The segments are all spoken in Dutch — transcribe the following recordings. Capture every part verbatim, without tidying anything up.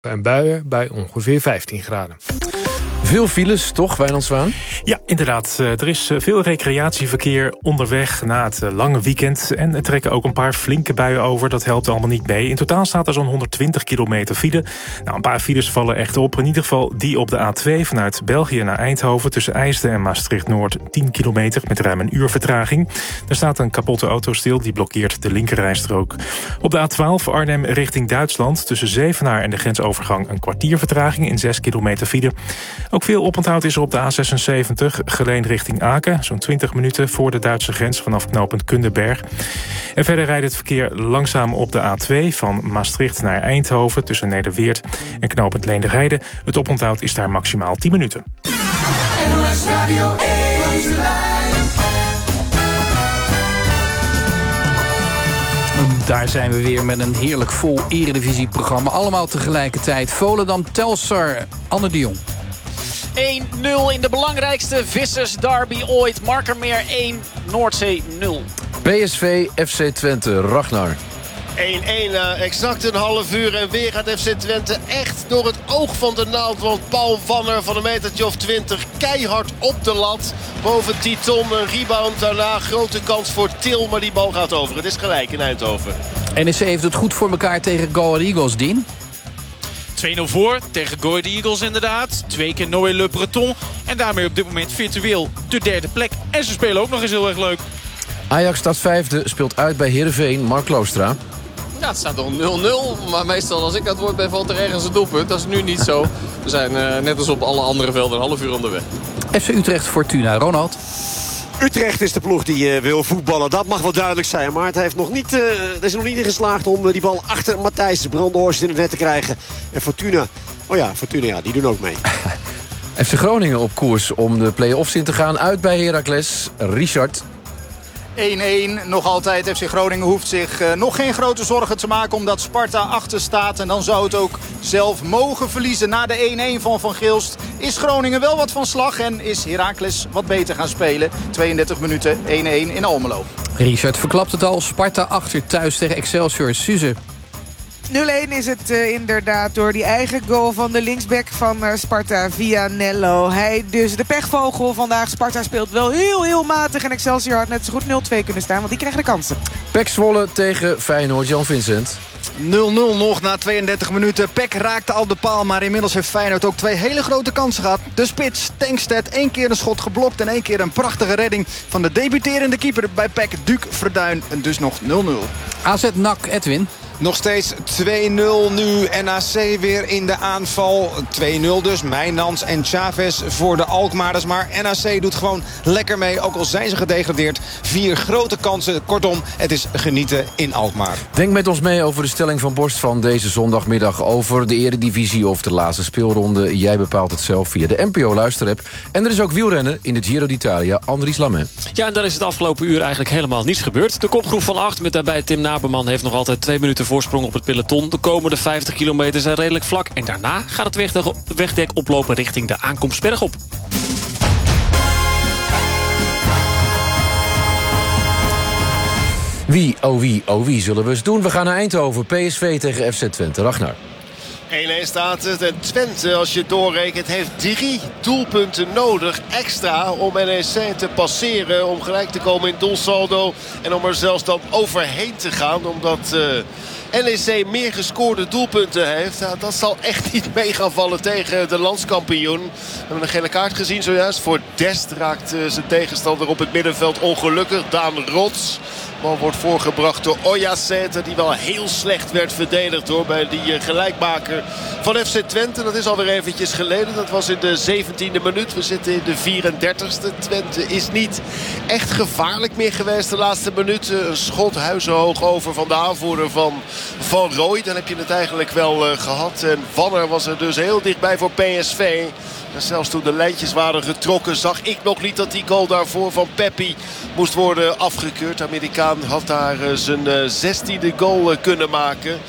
En buien bij ongeveer vijftien graden. Veel files, toch, Wijnand Zwaan? Ja, inderdaad. Er is veel recreatieverkeer onderweg na het lange weekend. En er trekken ook een paar flinke buien over. Dat helpt allemaal niet mee. In totaal staat er zo'n honderdtwintig kilometer file. Nou, een paar files vallen echt op. In ieder geval die op de A twee vanuit België naar Eindhoven. Tussen IJsden en Maastricht-Noord tien kilometer met ruim een uur vertraging. Er staat een kapotte auto stil. Die blokkeert de linkerrijstrook. Op de A twaalf Arnhem richting Duitsland. Tussen Zevenaar en de grensovergang een kwartier vertraging in zes kilometer file. Ook veel oponthoud is er op de A zesenzeventig, Geleen richting Aken. Zo'n twintig minuten voor de Duitse grens vanaf knooppunt Kunderberg. En verder rijdt het verkeer langzaam op de A twee van Maastricht naar Eindhoven tussen Nederweert en knooppunt Leenderheide. Het oponthoud is daar maximaal tien minuten. Daar zijn we weer met een heerlijk vol eredivisieprogramma. Allemaal tegelijkertijd. Volendam, Telstar, Anne de Jong. één nul in de belangrijkste vissersderby ooit. Markermeer één, Noordzee nul. P S V, F C Twente, Ragnar. één één, uh, exact een half uur. En weer gaat F C Twente echt door het oog van de naald. Want Paul Wanner van een metertje of twintig keihard op de lat. Boven Titon, een rebound daarna. Grote kans voor Til, maar die bal gaat over. Het is gelijk in Eindhoven. N E C heeft het goed voor elkaar tegen Go Ahead Eagles, Dien. twee nul voor tegen Go Ahead Eagles inderdaad. Twee keer Noël Le Breton. En daarmee op dit moment virtueel de derde plek. En ze spelen ook nog eens heel erg leuk. Ajax staat vijfde, speelt uit bij Heerenveen, Mark Kloostra. Ja, het staat toch nul nul. Maar meestal als ik aan het woord ben, valt er ergens een doelpunt. Dat is nu niet zo. We zijn uh, net als op alle andere velden een half uur onderweg. F C Utrecht, Fortuna, Ronald. Utrecht is de ploeg die uh, wil voetballen. Dat mag wel duidelijk zijn. Maar het heeft nog niet, uh, er is nog niet in geslaagd om uh, die bal achter Matthijs Brandenhorst in het net te krijgen. En Fortuna, oh ja, Fortuna, ja, die doen ook mee. F C Groningen op koers om de play-offs in te gaan. Uit bij Heracles, Richard. één één, nog altijd. F C Groningen hoeft zich uh, nog geen grote zorgen te maken omdat Sparta achter staat. En dan zou het ook zelf mogen verliezen. Na de één één van Van Gilst is Groningen wel wat van slag. En is Heracles wat beter gaan spelen. tweeëndertig minuten, één één in Almelo. Richard verklapt het al. Sparta achter thuis tegen Excelsior. Suze. nul één is het uh, inderdaad door die eigen goal van de linksback van uh, Sparta, Vianello. Hij dus de pechvogel vandaag. Sparta speelt wel heel, heel matig. En Excelsior had net zo goed nul twee kunnen staan, want die krijgen de kansen. P E C Zwolle tegen Feyenoord, Jan Vincent. nul nul nog na tweeëndertig minuten. P E C raakte al de paal, maar inmiddels heeft Feyenoord ook twee hele grote kansen gehad. De spits, Tankstedt, één keer een schot geblokt en één keer een prachtige redding van de debuterende keeper bij P E C, Duc Verduin. En dus nog nul nul. A Z N A C, Edwin. Nog steeds twee nul nu. N A C weer in de aanval. twee nul dus. Mijnans en Chavez voor de Alkmaarders. Maar N A C doet gewoon lekker mee. Ook al zijn ze gedegradeerd. Vier grote kansen. Kortom, het is genieten in Alkmaar. Denk met ons mee over de stelling van Borst van deze zondagmiddag. Over de eredivisie of de laatste speelronde. Jij bepaalt het zelf via de N P O luisterapp. En er is ook wielrennen in de Giro d'Italia. Andries Lamet. Ja, en dan is het afgelopen uur eigenlijk helemaal niets gebeurd. De kopgroep van acht met daarbij Tim Naberman heeft nog altijd twee minuten voorsprong op het peloton. De komende vijftig kilometer zijn redelijk vlak. En daarna gaat het wegdek, wegdek oplopen richting de aankomst bergop. Wie, oh wie, oh wie zullen we eens doen? We gaan naar Eindhoven. P S V tegen F C Twente. Ragnar. één één staat het. En Twente, als je doorrekent, heeft drie doelpunten nodig extra om N E C te passeren. Om gelijk te komen in doelsaldo. En om er zelfs dan overheen te gaan. Omdat uh, N E C meer gescoorde doelpunten heeft. Nou, dat zal echt niet mee gaan vallen tegen de landskampioen. We hebben een gele kaart gezien zojuist. Voor Dest raakt uh, zijn tegenstander op het middenveld ongelukkig. Daan Rots. De bal wordt voorgebracht door Oyasete, die wel heel slecht werd verdedigd hoor, bij die uh, gelijkmaker van F C Twente. Dat is alweer eventjes geleden. Dat was in de zeventiende minuut. We zitten in de vierendertigste. Twente is niet echt gevaarlijk meer geweest de laatste minuten. Een schot huizenhoog over van de aanvoerder van Van Rooij. Dan heb je het eigenlijk wel uh, gehad. En Wanner was er dus heel dichtbij voor P S V. En zelfs toen de lijntjes waren getrokken zag ik nog niet dat die goal daarvoor van Peppi moest worden afgekeurd. De Amerikaan had daar zijn zestiende goal kunnen maken.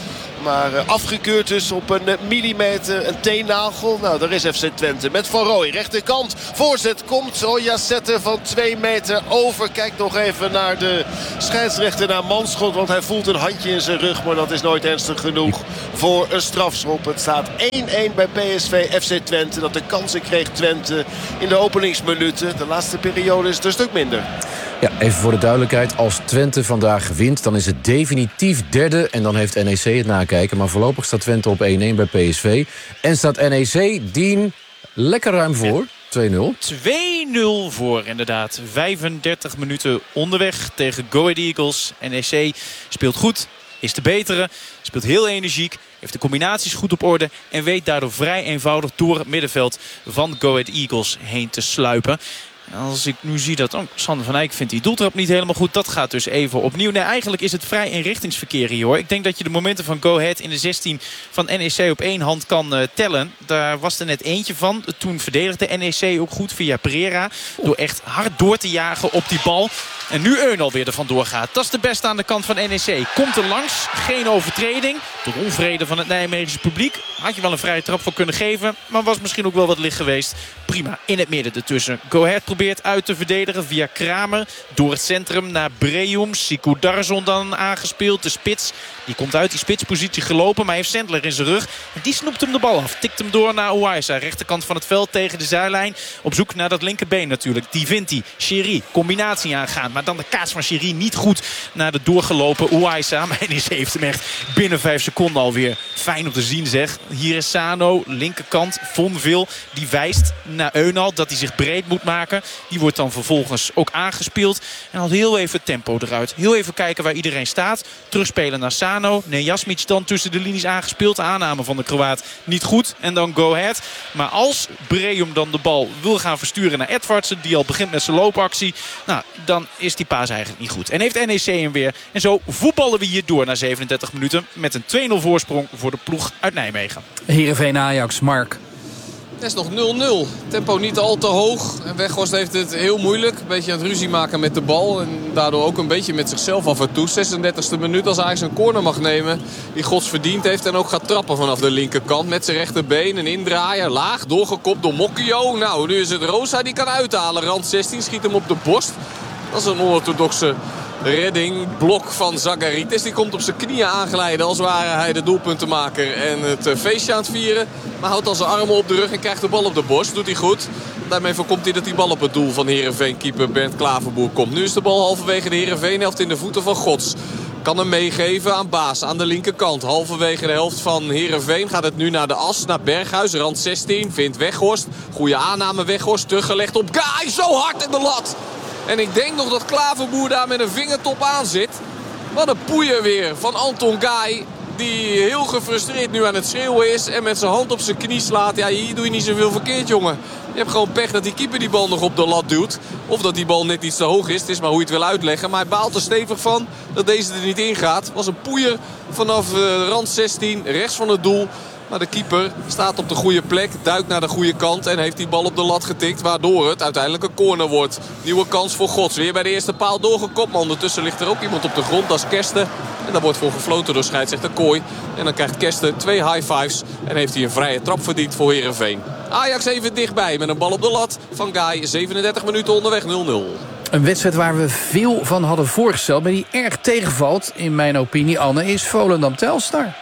Maar uh, afgekeurd dus op een uh, millimeter, een teennagel. Nou, daar is F C Twente met Van Rooij. Rechterkant, voorzet komt. Oyasette van twee meter over. Kijk nog even naar de scheidsrechter, naar Manschot. Want hij voelt een handje in zijn rug. Maar dat is nooit ernstig genoeg voor een strafschop. Het staat één-één bij P S V F C Twente. Dat de kansen kreeg Twente in de openingsminuten. De laatste periode is het een stuk minder. Ja, even voor de duidelijkheid. Als Twente vandaag wint, dan is het definitief derde. En dan heeft N E C het nakijken. Maar voorlopig staat Twente op één-één bij P S V. En staat N E C Dien lekker ruim voor. twee nul. twee nul voor, inderdaad. vijfendertig minuten onderweg tegen Go Ahead Eagles. N E C speelt goed, is de betere, speelt heel energiek, heeft de combinaties goed op orde en weet daardoor vrij eenvoudig door het middenveld van Go Ahead Eagles heen te sluipen. Als ik nu zie dat oh, Sander van Eyck vindt die doeltrap niet helemaal goed. Dat gaat dus even opnieuw. Nee, eigenlijk is het vrij eenrichtingsverkeer hier, hoor. Ik denk dat je de momenten van Go Ahead in de zestien van N E C op één hand kan uh, tellen. Daar was er net eentje van. Toen verdedigde N E C ook goed via Pereira. Door echt hard door te jagen op die bal. En nu Eunal weer er vandoor gaat. Dat is de beste aan de kant van N E C. Komt er langs, geen overtreding. Tot onvrede van het Nijmeegse publiek. Had je wel een vrije trap voor kunnen geven. Maar was misschien ook wel wat licht geweest. Prima, in het midden ertussen. Go Ahead probeert uit te verdedigen via Kramer. Door het centrum naar Breum. Sikou Darzon dan aangespeeld. De spits, die komt uit die spitspositie gelopen. Maar heeft Sendler in zijn rug. En die snoept hem de bal af. Tikt hem door naar Ouaissa. Rechterkant van het veld tegen de zijlijn. Op zoek naar dat linkerbeen natuurlijk. Die vindt hij. Sherry, combinatie aangaan. Maar dan de kaats van Sherry niet goed naar de doorgelopen Ouaissa. Maar N E C heeft hem echt binnen vijf seconden alweer. Fijn om te zien, zeg. Hier is Sano, linkerkant. Vonville, die wijst naar Eunal dat hij zich breed moet maken. Die wordt dan vervolgens ook aangespeeld. En haalt heel even het tempo eruit. Heel even kijken waar iedereen staat. Terugspelen naar Sano. Nejasmic dan tussen de linies aangespeeld. De aanname van de Kroaat niet goed. En dan Go Ahead. Maar als Breum dan de bal wil gaan versturen naar Edvardsen, die al begint met zijn loopactie, nou, dan is die paas eigenlijk niet goed. En heeft N E C hem weer. En zo voetballen we hier door na zevenendertig minuten met een twee nul voorsprong voor de ploeg uit Nijmegen. Heerenveen Ajax, Mark. Het is nog nul nul. Tempo niet al te hoog. En Weghorst heeft het heel moeilijk. Een beetje aan het ruzie maken met de bal. En daardoor ook een beetje met zichzelf af en toe. zesendertigste minuut als Ajax een corner mag nemen. Die Gods verdiend heeft. En ook gaat trappen vanaf de linkerkant. Met zijn rechterbeen. Een indraaier. Laag. Doorgekopt door Mokkio. Nou, nu is het Rosa die kan uithalen. Rand zestien. Schiet hem op de borst. Dat is een onorthodoxe redding. Blok van Zagaritis. Die komt op zijn knieën aanglijden als ware hij de doelpuntenmaker. En het feestje aan het vieren. Maar houdt al zijn armen op de rug en krijgt de bal op de borst. Doet hij goed. Daarmee voorkomt hij dat die bal op het doel van Heerenveen-keeper Bernd Klaverboer komt. Nu is de bal halverwege de Heerenveen-helft in de voeten van Gods. Kan hem meegeven aan Baas aan de linkerkant. Halverwege de helft van Heerenveen gaat het nu naar de as. Naar Berghuis, rand zestien. Vindt Weghorst. Goede aanname Weghorst. Teruggelegd op Guy. Zo hard in de lat. En ik denk nog dat Klaverboer daar met een vingertop aan zit. Wat een poeier weer van Anton Guy. Die heel gefrustreerd nu aan het schreeuwen is. En met zijn hand op zijn knie slaat. Ja, hier doe je niet zoveel verkeerd, jongen. Je hebt gewoon pech dat die keeper die bal nog op de lat duwt. Of dat die bal net iets te hoog is. Het is maar hoe je het wil uitleggen. Maar hij baalt er stevig van dat deze er niet in gaat. Het was een poeier vanaf uh, rand zestien. Rechts van het doel. Maar de keeper staat op de goede plek, duikt naar de goede kant en heeft die bal op de lat getikt. Waardoor het uiteindelijk een corner wordt. Nieuwe kans voor Gods. Weer bij de eerste paal doorgekopt. Maar ondertussen ligt er ook iemand op de grond. Dat is Kersten. En daar wordt voor gefloten door scheidsrechter Kooi. En dan krijgt Kersten twee high fives. En heeft hij een vrije trap verdiend voor Heerenveen. Ajax even dichtbij met een bal op de lat van Guy. zevenendertig minuten onderweg, nul nul. Een wedstrijd waar we veel van hadden voorgesteld, maar die erg tegenvalt, in mijn opinie, Anne, is Volendam-Telstar.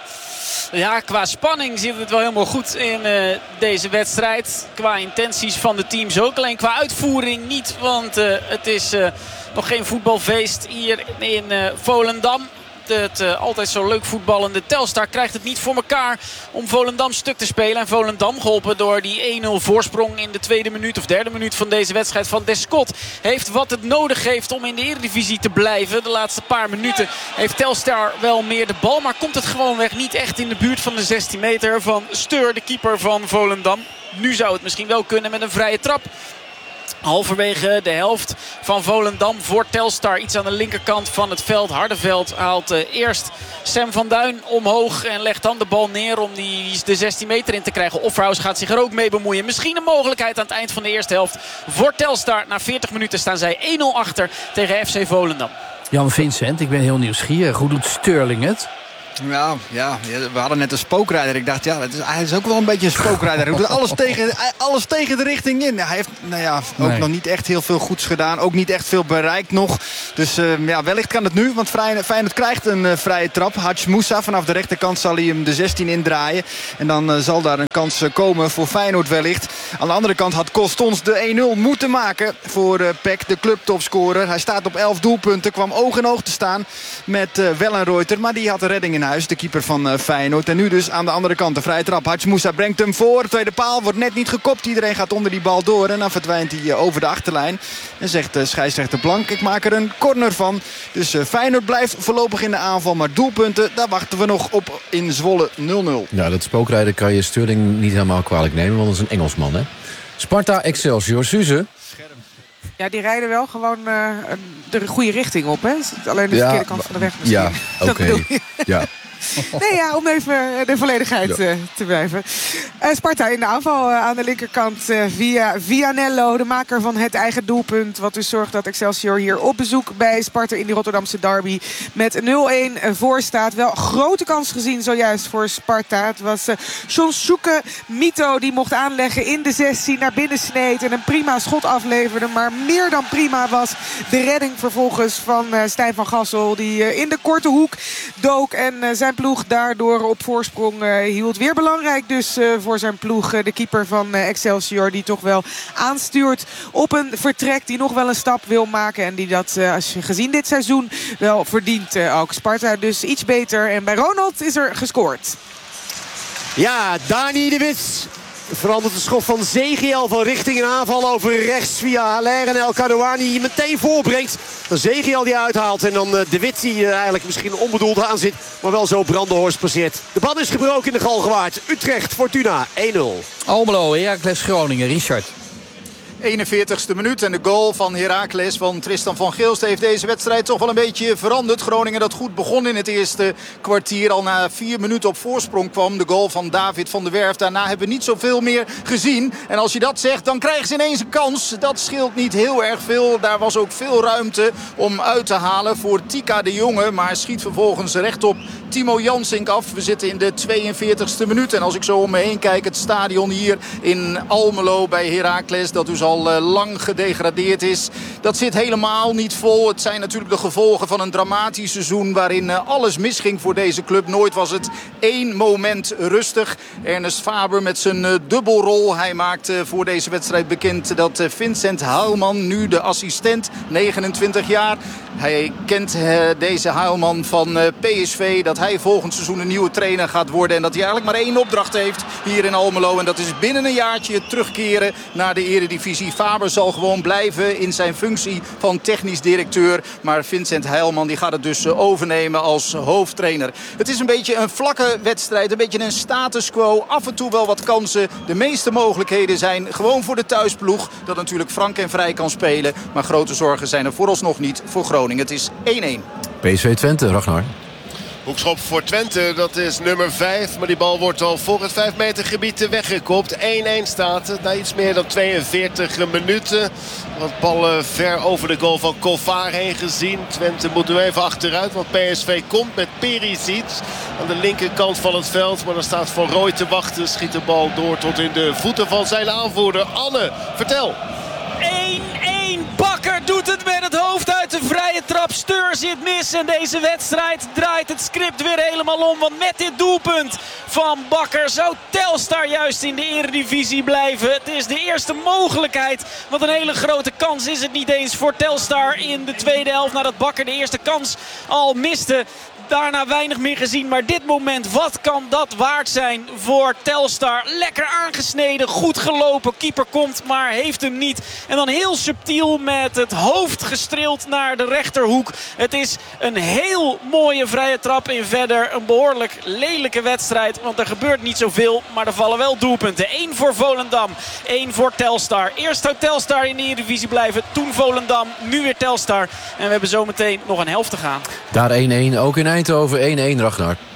Ja, qua spanning zit het wel helemaal goed in uh, deze wedstrijd. Qua intenties van de teams ook. Alleen qua uitvoering niet. Want uh, het is uh, nog geen voetbalfeest hier in uh, Volendam. Het uh, altijd zo leuk voetballende Telstar krijgt het niet voor elkaar om Volendam stuk te spelen. En Volendam, geholpen door die één nul voorsprong in de tweede minuut of derde minuut van deze wedstrijd van Descott, heeft wat het nodig heeft om in de Eredivisie te blijven. De laatste paar minuten heeft Telstar wel meer de bal, maar komt het gewoonweg niet echt in de buurt van de zestien meter van Steur, de keeper van Volendam. Nu zou het misschien wel kunnen met een vrije trap. Halverwege de helft van Volendam voor Telstar. Iets aan de linkerkant van het veld. Hardenveld haalt uh, eerst Sam van Duin omhoog. En legt dan de bal neer om die de zestien meter in te krijgen. Offerhuis gaat zich er ook mee bemoeien. Misschien een mogelijkheid aan het eind van de eerste helft voor Telstar. Na veertig minuten staan zij één nul achter tegen F C Volendam. Jan Vincent, ik ben heel nieuwsgierig. Hoe doet Sterling het? Nou, ja, we hadden net een spookrijder. Ik dacht, ja, dat is, hij is ook wel een beetje een spookrijder. Hij doet alles tegen, alles tegen de richting in. Hij heeft nou ja, ook nee. nog niet echt heel veel goeds gedaan. Ook niet echt veel bereikt nog. Dus uh, ja, wellicht kan het nu. Want Feyenoord krijgt een uh, vrije trap. Hadj Moussa, vanaf de rechterkant zal hij hem de zestien indraaien. En dan uh, zal daar een kans uh, komen voor Feyenoord wellicht. Aan de andere kant had Costons de één nul moeten maken voor uh, P E C, de clubtopscorer. Hij staat op elf doelpunten. Kwam oog in oog te staan met uh, Wellenreuter. Maar die had de redding in huis, de keeper van uh, Feyenoord. En nu dus aan de andere kant de vrije trap. Hadj Moussa brengt hem voor. Tweede paal wordt net niet gekopt. Iedereen gaat onder die bal door. En dan verdwijnt hij uh, over de achterlijn. En zegt uh, scheidsrechter Blank, ik maak er een corner van. Dus uh, Feyenoord blijft voorlopig in de aanval. Maar doelpunten, daar wachten we nog op in Zwolle nul nul. Ja, dat spookrijden kan je Sterling niet helemaal kwalijk nemen. Want dat is een Engelsman, hè? Sparta Excelsior. Suze. Ja, die rijden wel gewoon uh, de goede richting op, hè? Alleen de ja, verkeerde kant van de weg misschien. Ja, oké. Okay. Ja. Nee, ja, om even de volledigheid ja. uh, te blijven. Uh, Sparta in de aanval uh, aan de linkerkant uh, via Vianello, de maker van het eigen doelpunt. Wat dus zorgt dat Excelsior hier op bezoek bij Sparta in die Rotterdamse derby met nul-een voor staat. Wel grote kans gezien zojuist voor Sparta. Het was uh, Shonsuke Mito die mocht aanleggen in de zestien, naar binnen sneed en een prima schot afleverde. Maar meer dan prima was de redding vervolgens van uh, Stijn van Gassel, die uh, in de korte hoek dook en uh, zijn ploeg daardoor op voorsprong uh, hield. Weer belangrijk dus uh, voor zijn ploeg. Uh, de keeper van uh, Excelsior die toch wel aanstuurt op een vertrek. Die nog wel een stap wil maken. En die dat uh, als je gezien dit seizoen wel verdient uh, ook. Sparta dus iets beter. En bij Ronald is er gescoord. Ja, Dani de Wit verandert de schot van Zegiel van richting een aanval over rechts via Haller en El Kadouani die meteen voorbrengt. Dan Zegiel die uithaalt en dan uh, de Wit die uh, eigenlijk misschien onbedoeld aan zit, maar wel zo Brandenhorst passeert. De bal is gebroken in de Galgenwaard. Utrecht, Fortuna, één nul. Almelo, Heracles Groningen, Richard. eenenveertigste minuut en de goal van Heracles van Tristan van Geelst heeft deze wedstrijd toch wel een beetje veranderd. Groningen dat goed begon in het eerste kwartier. Al na vier minuten op voorsprong kwam de goal van David van der Werf. Daarna hebben we niet zoveel meer gezien. En als je dat zegt, dan krijgen ze ineens een kans. Dat scheelt niet heel erg veel. Daar was ook veel ruimte om uit te halen voor Tika de Jonge. Maar schiet vervolgens recht op Timo Jansink af. We zitten in de tweeënveertigste minuut. En als ik zo om me heen kijk, het stadion hier in Almelo bij Heracles, dat dus al al lang gedegradeerd is. Dat zit helemaal niet vol. Het zijn natuurlijk de gevolgen van een dramatisch seizoen waarin alles misging voor deze club. Nooit was het één moment rustig. Ernest Faber met zijn dubbelrol. Hij maakt voor deze wedstrijd bekend dat Vincent Huilman, nu de assistent, negenentwintig jaar. Hij kent deze Huilman van P S V. Dat hij volgend seizoen een nieuwe trainer gaat worden. En dat hij eigenlijk maar één opdracht heeft hier in Almelo. En dat is binnen een jaartje terugkeren naar de eredivisie. Faber zal gewoon blijven in zijn functie van technisch directeur. Maar Vincent Heilman die gaat het dus overnemen als hoofdtrainer. Het is een beetje een vlakke wedstrijd. Een beetje een status quo. Af en toe wel wat kansen. De meeste mogelijkheden zijn gewoon voor de thuisploeg. Dat natuurlijk frank en vrij kan spelen. Maar grote zorgen zijn er vooralsnog niet voor Groningen. Het is één-één. P S V Twente, Ragnar. Hoekschop voor Twente, dat is nummer vijf. Maar die bal wordt al voor het vijf meter gebied weggekopt. één-één staat het na iets meer dan tweeënveertig minuten. Wat ballen ver over de goal van Kovar heen gezien. Twente moet nu even achteruit, want P S V komt met Perisic aan de linkerkant van het veld. Maar dan staat Van Rooij te wachten. Schiet de bal door tot in de voeten van zijn aanvoerder. Anne, vertel. één-één. Bakker doet het met het hoofd uit de vrije trap. Steur zit mis en deze wedstrijd draait het script weer helemaal om. Want met dit doelpunt van Bakker zou Telstar juist in de eredivisie blijven. Het is de eerste mogelijkheid. Want een hele grote kans is het niet eens voor Telstar in de tweede helft. Nadat Bakker de eerste kans al miste. Daarna weinig meer gezien. Maar dit moment, wat kan dat waard zijn voor Telstar? Lekker aangesneden, goed gelopen. Keeper komt, maar heeft hem niet. En dan heel subtiel met het hoofd gestreeld naar de rechterhoek. Het is een heel mooie vrije trap in verder. Een behoorlijk lelijke wedstrijd. Want er gebeurt niet zoveel, maar er vallen wel doelpunten. Eén voor Volendam, één voor Telstar. Eerst zou Telstar in de Eredivisie blijven. Toen Volendam, nu weer Telstar. En we hebben zometeen nog een helft te gaan. Daar één-één, ook in Eindhoven één-één, Ragnar.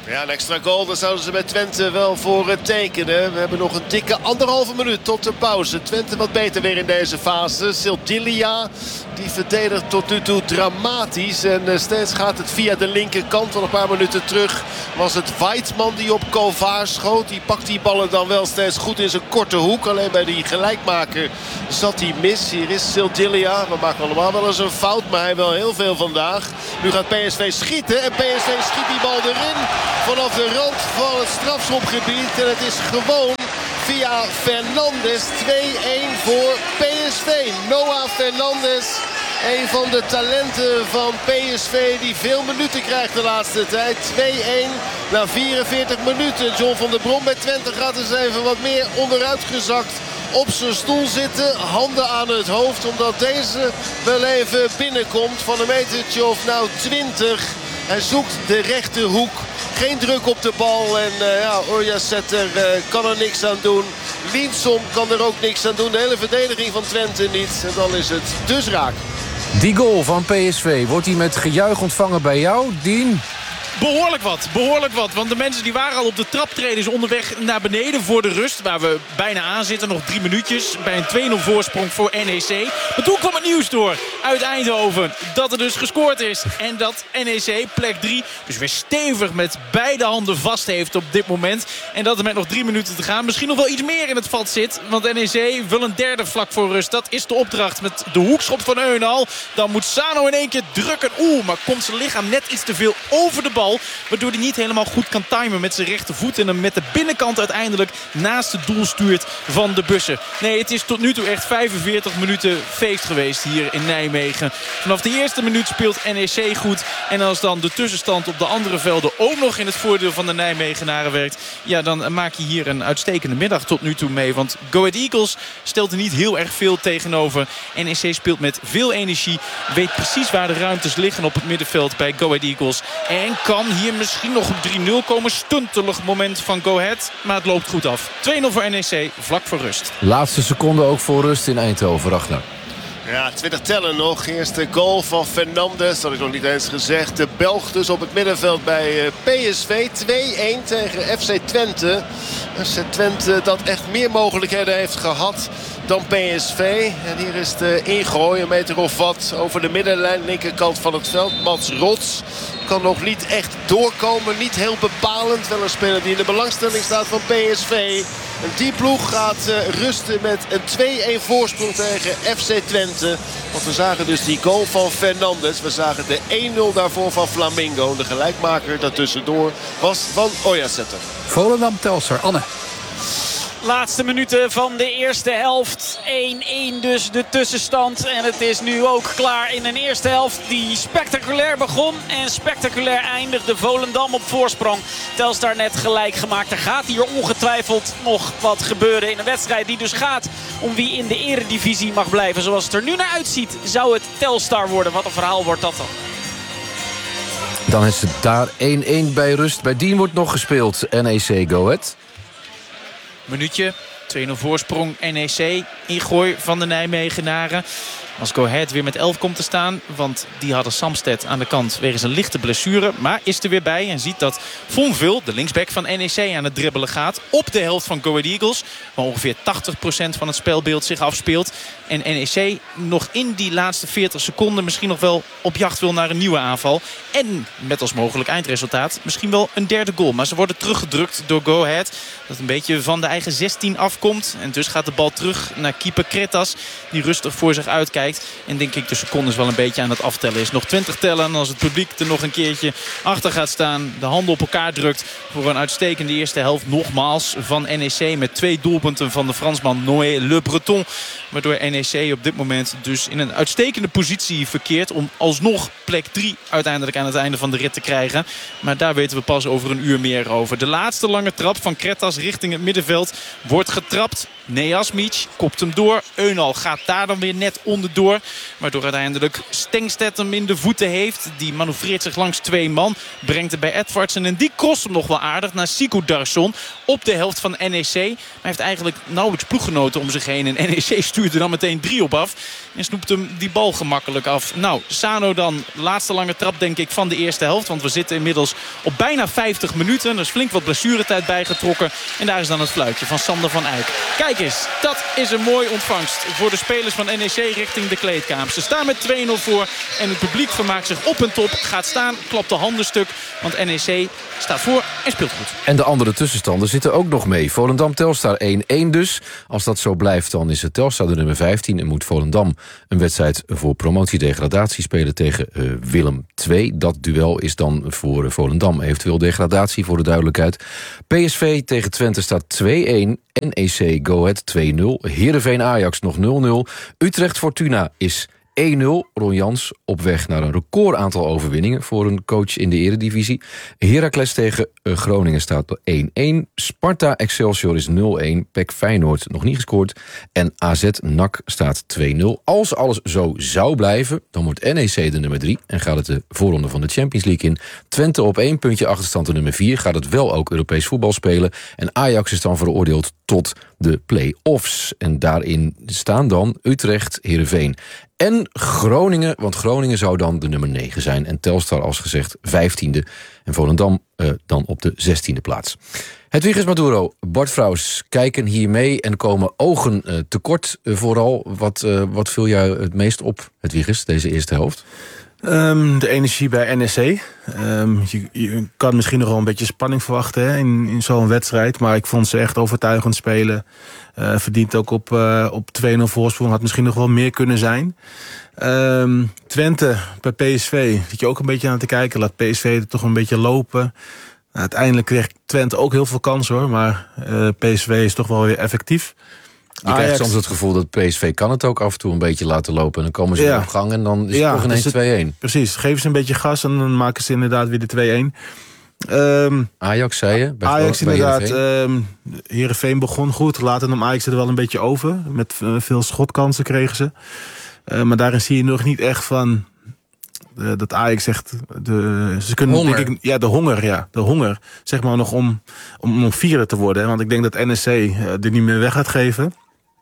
Ja, een extra goal, daar zouden ze bij Twente wel voor tekenen. We hebben nog een dikke anderhalve minuut tot de pauze. Twente wat beter weer in deze fase. Sildilia, die verdedigt tot nu toe dramatisch. En steeds gaat het via de linkerkant. Al een paar minuten terug was het Weidman die op Kovaar schoot. Die pakt die ballen dan wel steeds goed in zijn korte hoek. Alleen bij die gelijkmaker zat hij mis. Hier is Sildilia. We maken allemaal wel eens een fout, maar hij wel heel veel vandaag. Nu gaat P S V schieten en P S V schiet die bal erin. Vanaf de rand van het strafschopgebied. En het is gewoon via Fernandes twee-een voor P S V. Noah Fernandes, een van de talenten van P S V die veel minuten krijgt de laatste tijd. twee-een na vierenveertig minuten. John van der Brom bij Twente gaat eens even wat meer onderuit gezakt. Op zijn stoel zitten, handen aan het hoofd. Omdat deze wel even binnenkomt van een metertje of nou twintig. Hij zoekt de rechterhoek. Geen druk op de bal. En uh, ja, Oyasetter uh, kan er niks aan doen. Linson kan er ook niks aan doen. De hele verdediging van Twente niet. En dan is het dus raak. Die goal van P S V, wordt die met gejuich ontvangen bij jou, Dien? Behoorlijk wat, behoorlijk wat. Want de mensen die waren al op de traptreders onderweg naar beneden voor de rust. Waar we bijna aan zitten, nog drie minuutjes. Bij een twee-nul voorsprong voor N E C. Maar toen kwam het nieuws door uit Eindhoven. Dat er dus gescoord is. En dat N E C plek drie dus weer stevig met beide handen vast heeft op dit moment. En dat er met nog drie minuten te gaan misschien nog wel iets meer in het vat zit. Want N E C wil een derde vlak voor rust. Dat is de opdracht met de hoekschop van Eunal. Dan moet Sano in één keer drukken. Oeh, maar komt zijn lichaam net iets te veel over de bal. Waardoor hij niet helemaal goed kan timen met zijn rechtervoet. En hem met de binnenkant uiteindelijk naast het doel stuurt van de bussen. Nee, het is tot nu toe echt vijfenveertig minuten feest geweest hier in Nijmegen. Vanaf de eerste minuut speelt N E C goed. En als dan de tussenstand op de andere velden ook nog in het voordeel van de Nijmegenaren werkt. Ja, dan maak je hier een uitstekende middag tot nu toe mee. Want Go Ahead Eagles stelt er niet heel erg veel tegenover. N E C speelt met veel energie. Weet precies waar de ruimtes liggen op het middenveld bij Go Ahead Eagles. En kan hier misschien nog op drie-nul komen. Stuntelig moment van Go Ahead. Maar het loopt goed af. twee-nul voor N E C, vlak voor rust. Laatste seconde ook voor rust in Eindhoven, Ragnar. Ja, twintig tellen nog. Eerste goal van Fernandes. Dat had ik nog niet eens gezegd. De Belg dus op het middenveld bij P S V. twee-een tegen F C Twente. F C Twente dat echt meer mogelijkheden heeft gehad dan P S V. En hier is de ingooi. Een meter of wat over de middenlijn. Linkerkant van het veld. Mats Rots kan nog niet echt doorkomen. Niet heel bepalend. Wel een speler die in de belangstelling staat van P S V. En die ploeg gaat uh, rusten met een twee-een voorsprong tegen F C Twente. Want we zagen dus die goal van Fernandes. We zagen de één-nul daarvoor van Flamingo. De gelijkmaker daartussendoor was van Oyasetter. Volendam Telstar, Anne. Laatste minuten van de eerste helft. één-één dus de tussenstand. En het is nu ook klaar in een eerste helft die spectaculair begon. En spectaculair eindigde. Volendam op voorsprong. Telstar net gelijk gemaakt. Er gaat hier ongetwijfeld nog wat gebeuren in een wedstrijd die dus gaat om wie in de eredivisie mag blijven. Zoals het er nu naar uitziet zou het Telstar worden. Wat een verhaal wordt dat dan? Dan is het daar één-één bij rust. Bij Dien wordt nog gespeeld. N E C Go Ahead. Minuutje, twee-nul voorsprong N E C. Ingooi van de Nijmegenaren. Als Go Ahead weer met elf komt te staan. Want die hadden Samsted aan de kant wegens een lichte blessure. Maar is er weer bij en ziet dat Von Vil, de linksback van N E C, aan het dribbelen gaat. Op de helft van Go Ahead Eagles. Waar ongeveer tachtig procent van het spelbeeld zich afspeelt. En N E C nog in die laatste veertig seconden misschien nog wel op jacht wil naar een nieuwe aanval. En met als mogelijk eindresultaat misschien wel een derde goal. Maar ze worden teruggedrukt door Go Ahead. Dat een beetje van de eigen zestien afkomt. En dus gaat de bal terug naar keeper Kretas. Die rustig voor zich uitkijkt. En denk ik de secondes wel een beetje aan het aftellen is. Nog twintig tellen en als het publiek er nog een keertje achter gaat staan. De handen op elkaar drukt voor een uitstekende eerste helft. Nogmaals van N E C met twee doelpunten van de Fransman Noé Le Breton. Waardoor N E C op dit moment dus in een uitstekende positie verkeert. Om alsnog plek drie uiteindelijk aan het einde van de rit te krijgen. Maar daar weten we pas over een uur meer over. De laatste lange trap van Kretas richting het middenveld wordt trapt. Neasmic kopt hem door. Eunal gaat daar dan weer net onderdoor. Waardoor uiteindelijk Stengstedt hem in de voeten heeft. Die manoeuvreert zich langs twee man. Brengt het bij Edvardsen. En die crost hem nog wel aardig naar Sigurdarsson. Op de helft van N E C. Maar hij heeft eigenlijk nauwelijks ploeggenoten om zich heen. En N E C stuurde dan meteen drie op af. En snoept hem die bal gemakkelijk af. Nou, Sano dan. Laatste lange trap denk ik van de eerste helft. Want we zitten inmiddels op bijna vijftig minuten. Er is flink wat blessuretijd bijgetrokken. En daar is dan het fluitje van Sander van Eyck. Kijk eens, dat is een mooie ontvangst voor de spelers van N E C richting de kleedkamer. Ze staan met twee nul voor en het publiek vermaakt zich op en top. Gaat staan, klapt de handen stuk. Want N E C staat voor en speelt goed. En de andere tussenstanden zitten ook nog mee. Volendam-Telstar één-één dus. Als dat zo blijft, dan is het Telstar de nummer vijftien... en moet Volendam een wedstrijd voor promotie-degradatie spelen tegen uh, Willem twee. Dat duel is dan voor uh, Volendam eventueel degradatie, voor de duidelijkheid. P S V tegen Twente staat twee-één. N E C Go Ahead twee nul. Heerenveen-Ajax nog nul nul. Utrecht-Fortuna is één nul. Ron Jans op weg naar een record aantal overwinningen voor een coach in de eredivisie. Heracles tegen Groningen staat één-één. Sparta-Excelsior is nul-één. P E C Feyenoord nog niet gescoord. En A Z-N A C staat twee nul. Als alles zo zou blijven, dan wordt N E C de nummer drie... en gaat het de voorronde van de Champions League in. Twente op één puntje achterstand de nummer vier. Gaat het wel ook Europees voetbal spelen. En Ajax is dan veroordeeld tot de play-offs. En daarin staan dan Utrecht, Heerenveen en Groningen. Want Groningen zou dan de nummer negen zijn. En Telstar, als gezegd, vijftiende. En Volendam uh, dan op de zestiende plaats. Hedwiges Maduro, Bart Vrouws kijken hier mee en komen ogen uh, tekort. Uh, vooral, wat, uh, wat viel jou het meest op, Hedwiges, deze eerste helft? Um, de energie bij N E C. Um, je, je kan misschien nog wel een beetje spanning verwachten hè, in, in zo'n wedstrijd. Maar ik vond ze echt overtuigend spelen. Uh, verdient ook op, uh, op twee nul voorsprong. Had misschien nog wel meer kunnen zijn. Um, Twente bij P S V. Zit je ook een beetje aan te kijken. Laat P S V er toch een beetje lopen. Nou, uiteindelijk kreeg Twente ook heel veel kansen hoor. Maar uh, P S V is toch wel weer effectief. Je Ajax krijgt soms het gevoel dat P S V kan het ook af en toe een beetje laten lopen. En dan komen ze ja. op gang en dan is ja, het toch ineens twee-één. Precies, geven ze een beetje gas en dan maken ze inderdaad weer de twee-één. Um, Ajax, zei je? Bij Ajax bij inderdaad. Heerenveen. Um, Heerenveen begon goed. Later nam Ajax er wel een beetje over. Met uh, veel schotkansen kregen ze. Uh, maar daarin zie je nog niet echt van... Uh, dat Ajax zegt... De, ze kunnen, honger. Denk ik, ja, de honger, ja. De honger, zeg maar nog om, om, om vierde te worden. Hè? Want ik denk dat N E C uh, er niet meer weg gaat geven.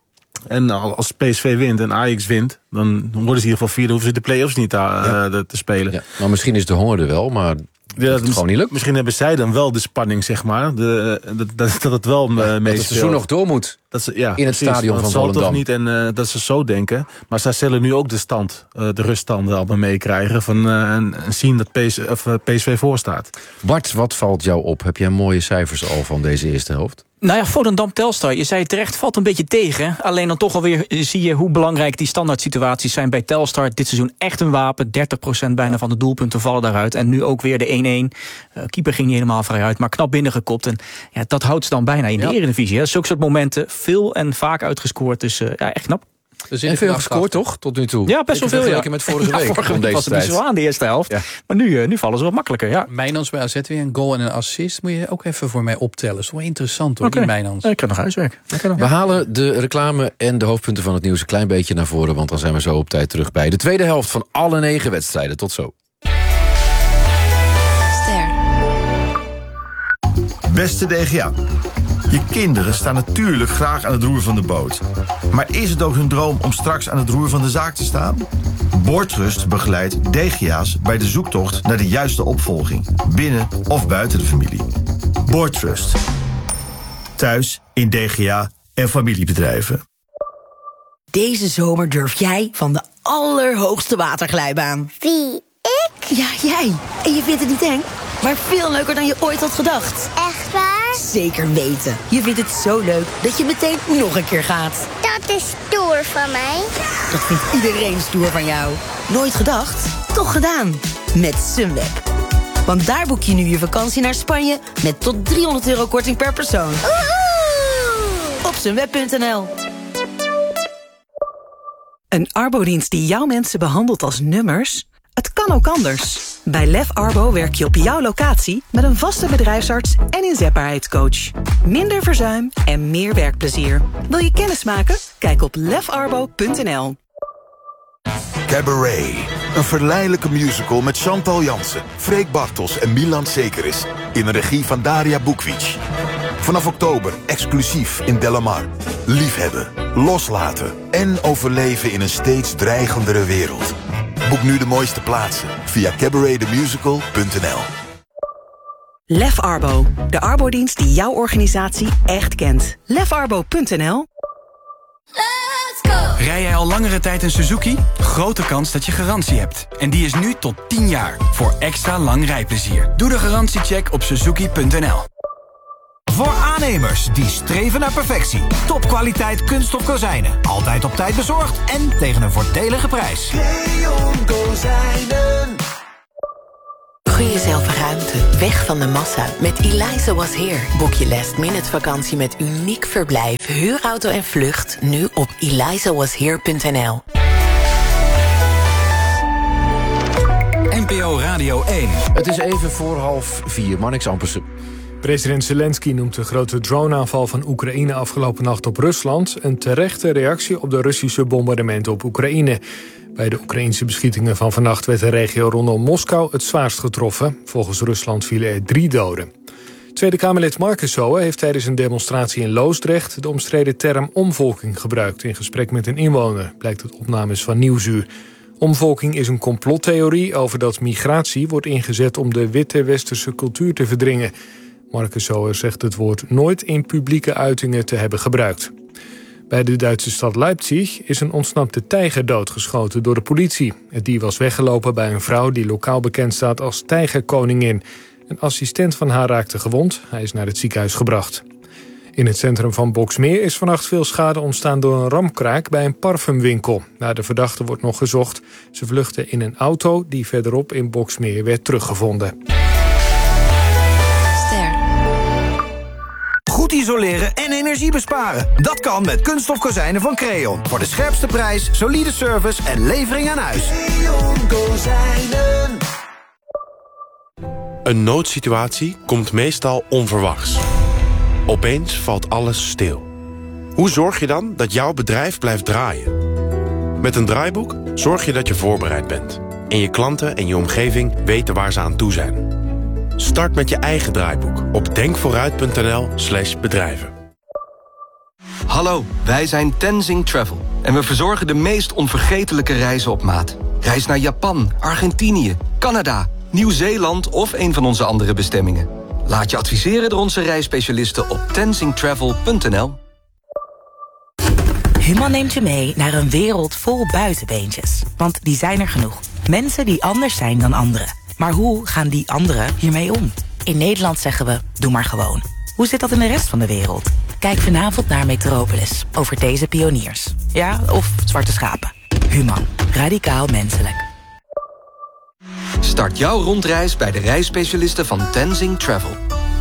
En als P S V wint en Ajax wint, dan worden ze in ieder geval vierde. Hoeven ze de play-offs niet te, ja. uh, te spelen. Ja. Maar misschien is de honger er wel, maar... Ja, dat het gewoon niet lukt. Misschien hebben zij dan wel de spanning, zeg maar. De, dat, dat, dat het wel ja, meespeelt. Dat het seizoen nog door moet. Dat ze, ja, in het precies, stadion van Volendam. Dat zal toch niet en uh, dat ze zo denken. Maar zij zullen nu ook de stand, uh, de ruststanden allemaal meekrijgen. Van uh, en, en zien dat P S, of, uh, P S V voor staat. Bart, wat valt jou op? Heb jij mooie cijfers al van deze eerste helft? Nou ja, Volendam-Telstar, je zei het terecht, valt een beetje tegen. Alleen dan toch alweer zie je hoe belangrijk die standaard situaties zijn bij Telstar. Dit seizoen echt een wapen, dertig procent bijna van de doelpunten vallen daaruit. En nu ook weer de één-één. Uh, keeper ging niet helemaal vrij uit, maar knap binnengekopt. En ja, dat houdt ze dan bijna in de ja. Eredivisie. Hè. Zulke soort momenten, veel en vaak uitgescoord. Dus uh, ja, echt knap. Dus en veel gescoord, toch? Tot nu toe. Ja, best wel veel. Ja. Met vorige week. Ja, vorige week was het niet zo aan de eerste helft. Ja. Maar nu, uh, nu vallen ze wat makkelijker. Ja. Mijnans bij A Z weer een goal en een assist. Moet je ook even voor mij optellen. Dat is wel interessant hoor, okay. die Mijnans. Ja, ik kan nog huiswerk. Ja. We halen de reclame en de hoofdpunten van het nieuws een klein beetje naar voren. Want dan zijn we zo op tijd terug bij de tweede helft van alle negen wedstrijden. Tot zo. Ster. Beste D G A. Je kinderen staan natuurlijk graag aan het roer van de boot. Maar is het ook hun droom om straks aan het roer van de zaak te staan? Boordtrust begeleidt D G A's bij de zoektocht naar de juiste opvolging. Binnen of buiten de familie. Boordtrust. Thuis, in D G A en familiebedrijven. Deze zomer durf jij van de allerhoogste waterglijbaan. Wie? Ik? Ja, jij. En je vindt het niet eng, maar veel leuker dan je ooit had gedacht. Echt waar? Zeker weten. Je vindt het zo leuk dat je meteen nog een keer gaat. Dat is stoer van mij. Dat vindt iedereen stoer van jou. Nooit gedacht? Toch gedaan. Met Sunweb. Want daar boek je nu je vakantie naar Spanje met tot driehonderd euro korting per persoon. Oeh! Op sunweb punt n l. Een arbodienst die jouw mensen behandelt als nummers? Het kan ook anders. Bij Lef Arbo werk je op jouw locatie met een vaste bedrijfsarts en inzetbaarheidscoach. Minder verzuim en meer werkplezier. Wil je kennis maken? Kijk op lef arbo punt n l. Cabaret. Een verleidelijke musical met Chantal Jansen, Freek Bartels en Milan Sekeris. In de regie van Daria Bukvic. Vanaf oktober exclusief in Delamar. Liefhebben, loslaten en overleven in een steeds dreigendere wereld. Boek nu de mooiste plaatsen via cabaret the musical punt n l. Lef Arbo, de arbodienst die jouw organisatie echt kent. lef arbo punt n l. Rij jij al langere tijd een Suzuki? Grote kans dat je garantie hebt. En die is nu tot tien jaar, voor extra lang rijplezier. Doe de garantiecheck op suzuki punt n l. Voor aannemers die streven naar perfectie. Topkwaliteit kunststof kozijnen. Altijd op tijd bezorgd en tegen een voordelige prijs. Leon Kozijnen. Gun jezelf ruimte, weg van de massa. Met Eliza Was Here boek je last minute vakantie met uniek verblijf, huurauto en vlucht. Nu op eliza was here punt n l. N P O Radio één. Het is even voor half vier. Marnix Ampersen. President Zelensky noemt de grote droneaanval van Oekraïne afgelopen nacht op Rusland een terechte reactie op de Russische bombardementen op Oekraïne. Bij de Oekraïnse beschietingen van vannacht werd de regio rondom Moskou het zwaarst getroffen. Volgens Rusland vielen er drie doden. Tweede Kamerlid Marcus Zoe heeft tijdens een demonstratie in Loosdrecht de omstreden term omvolking gebruikt in gesprek met een inwoner, blijkt uit opnames van Nieuwsuur. Omvolking is een complottheorie over dat migratie wordt ingezet om de witte westerse cultuur te verdringen. Marcus Zoe zegt het woord nooit in publieke uitingen te hebben gebruikt. Bij de Duitse stad Leipzig is een ontsnapte tijger doodgeschoten door de politie. Het dier was weggelopen bij een vrouw die lokaal bekend staat als tijgerkoningin. Een assistent van haar raakte gewond. Hij is naar het ziekenhuis gebracht. In het centrum van Boxmeer is vannacht veel schade ontstaan door een ramkraak bij een parfumwinkel. Naar de verdachte wordt nog gezocht. Ze vluchtten in een auto die verderop in Boxmeer werd teruggevonden. Goed isoleren en energie besparen. Dat kan met kunststof kozijnen van Creon. Voor de scherpste prijs, solide service en levering aan huis. Creon Kozijnen. Een noodsituatie komt meestal onverwachts. Opeens valt alles stil. Hoe zorg je dan dat jouw bedrijf blijft draaien? Met een draaiboek zorg je dat je voorbereid bent. En je klanten en je omgeving weten waar ze aan toe zijn. Start met je eigen draaiboek op denkvooruit punt n l slash bedrijven. Hallo, wij zijn Tenzing Travel. En we verzorgen de meest onvergetelijke reizen op maat. Reis naar Japan, Argentinië, Canada, Nieuw-Zeeland of een van onze andere bestemmingen. Laat je adviseren door onze reisspecialisten op tenzing travel punt n l. Human neemt je mee naar een wereld vol buitenbeentjes. Want die zijn er genoeg. Mensen die anders zijn dan anderen. Maar hoe gaan die anderen hiermee om? In Nederland zeggen we, doe maar gewoon. Hoe zit dat in de rest van de wereld? Kijk vanavond naar Metropolis, over deze pioniers. Ja, of zwarte schapen. Human, radicaal menselijk. Start jouw rondreis bij de reisspecialisten van Tenzing Travel.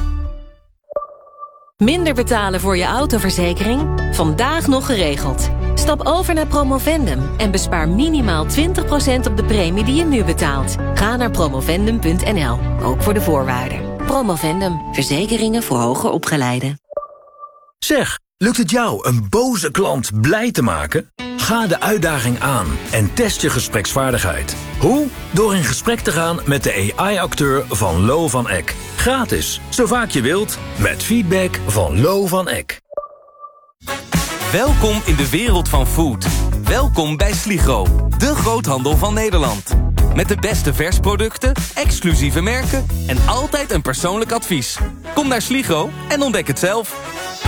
Minder betalen voor je autoverzekering? Vandaag nog geregeld. Stap over naar Promovendum en bespaar minimaal twintig procent op de premie die je nu betaalt. Ga naar promovendum punt n l, ook voor de voorwaarden. Promovendum, verzekeringen voor hoger opgeleiden. Zeg, lukt het jou een boze klant blij te maken? Ga de uitdaging aan en test je gespreksvaardigheid. Hoe? Door in gesprek te gaan met de A I-acteur van Lo van Eck. Gratis, zo vaak je wilt, met feedback van Lo van Eck. Welkom in de wereld van food. Welkom bij Sligro, de groothandel van Nederland. Met de beste versproducten, exclusieve merken en altijd een persoonlijk advies. Kom naar Sligro en ontdek het zelf.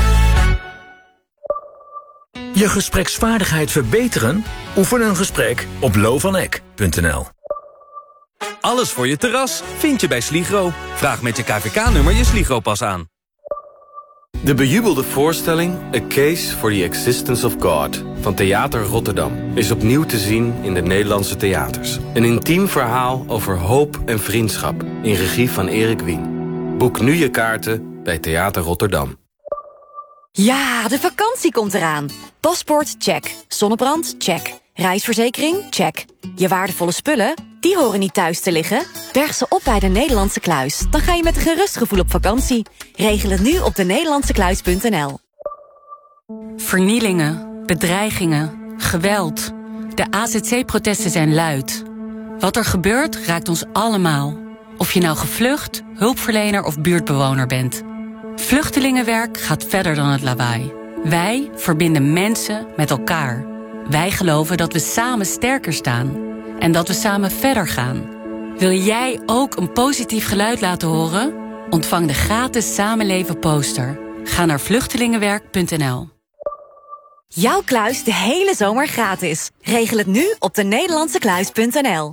Je gespreksvaardigheid verbeteren? Oefen een gesprek op lo van eck punt n l. Alles voor je terras vind je bij Sligro. Vraag met je K V K-nummer je Sligro-pas aan. De bejubelde voorstelling A Case for the Existence of God van Theater Rotterdam is opnieuw te zien in de Nederlandse theaters. Een intiem verhaal over hoop en vriendschap in regie van Erik Wien. Boek nu je kaarten bij Theater Rotterdam. Ja, de vakantie komt eraan. Paspoort, check. Zonnebrand, check. Reisverzekering? Check. Je waardevolle spullen? Die horen niet thuis te liggen. Berg ze op bij de Nederlandse Kluis. Dan ga je met een gerust gevoel op vakantie. Regel het nu op de nederlandse kluis punt n l. Vernielingen, bedreigingen, geweld. De A Z C-protesten zijn luid. Wat er gebeurt raakt ons allemaal. Of je nou gevlucht, hulpverlener of buurtbewoner bent. Vluchtelingenwerk gaat verder dan het lawaai. Wij verbinden mensen met elkaar. Wij geloven dat we samen sterker staan. En dat we samen verder gaan. Wil jij ook een positief geluid laten horen? Ontvang de gratis Samenleven poster. Ga naar vluchtelingenwerk punt n l. Jouw kluis de hele zomer gratis. Regel het nu op de nederlandse kluis punt n l.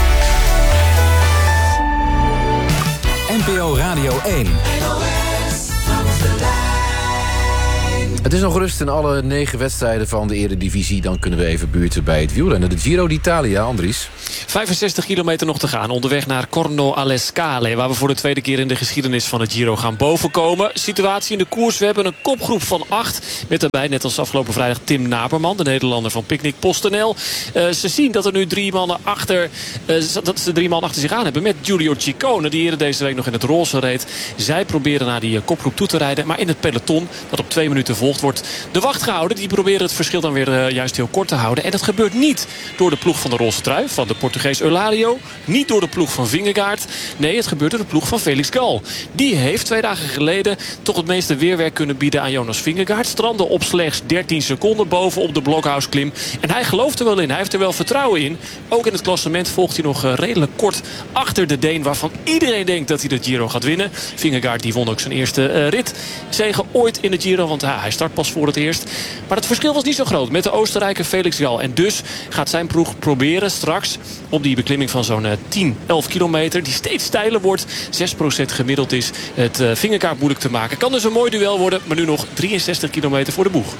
N P O Radio één. Het is nog rust in alle negen wedstrijden van de Eredivisie. Dan kunnen we even buurten bij het wielrennen. De Giro d'Italia, Andries. vijfenzestig kilometer nog te gaan. Onderweg naar Corno alle Scale. Waar we voor de tweede keer in de geschiedenis van het Giro gaan bovenkomen. Situatie in de koers. We hebben een kopgroep van acht. Met daarbij, net als afgelopen vrijdag, Tim Naberman. De Nederlander van Picnic PostNL. Uh, ze zien dat er nu drie mannen achter, uh, dat ze drie man achter zich aan hebben. Met Giulio Ciccone, die eerder deze week nog in het roze reed. Zij proberen naar die uh, kopgroep toe te rijden. Maar in het peloton, dat op twee minuten volgt, wordt de wacht gehouden. Die proberen het verschil dan weer uh, juist heel kort te houden. En dat gebeurt niet door de ploeg van de roze trui, van de Portugees Eulario. Niet door de ploeg van Vingegaard. Nee, het gebeurt door de ploeg van Felix Gal. Die heeft twee dagen geleden toch het meeste weerwerk kunnen bieden aan Jonas Vingegaard. Strandde op slechts dertien seconden bovenop de Blokhuisklim. En hij gelooft er wel in. Hij heeft er wel vertrouwen in. Ook in het klassement volgt hij nog uh, redelijk kort achter de Deen, waarvan iedereen denkt dat hij de Giro gaat winnen. Vingegaard die won ook zijn eerste uh, rit. Zege ooit in de Giro, want uh, hij start pas voor het eerst. Maar het verschil was niet zo groot met de Oostenrijker Felix Gal. En dus gaat zijn ploeg proberen straks op die beklimming van zo'n uh, tien, elf kilometer, die steeds steiler wordt, zes procent gemiddeld is, het uh, Vingegaard moeilijk te maken. Kan dus een mooi duel worden, maar nu nog drieënzestig kilometer voor de boeg.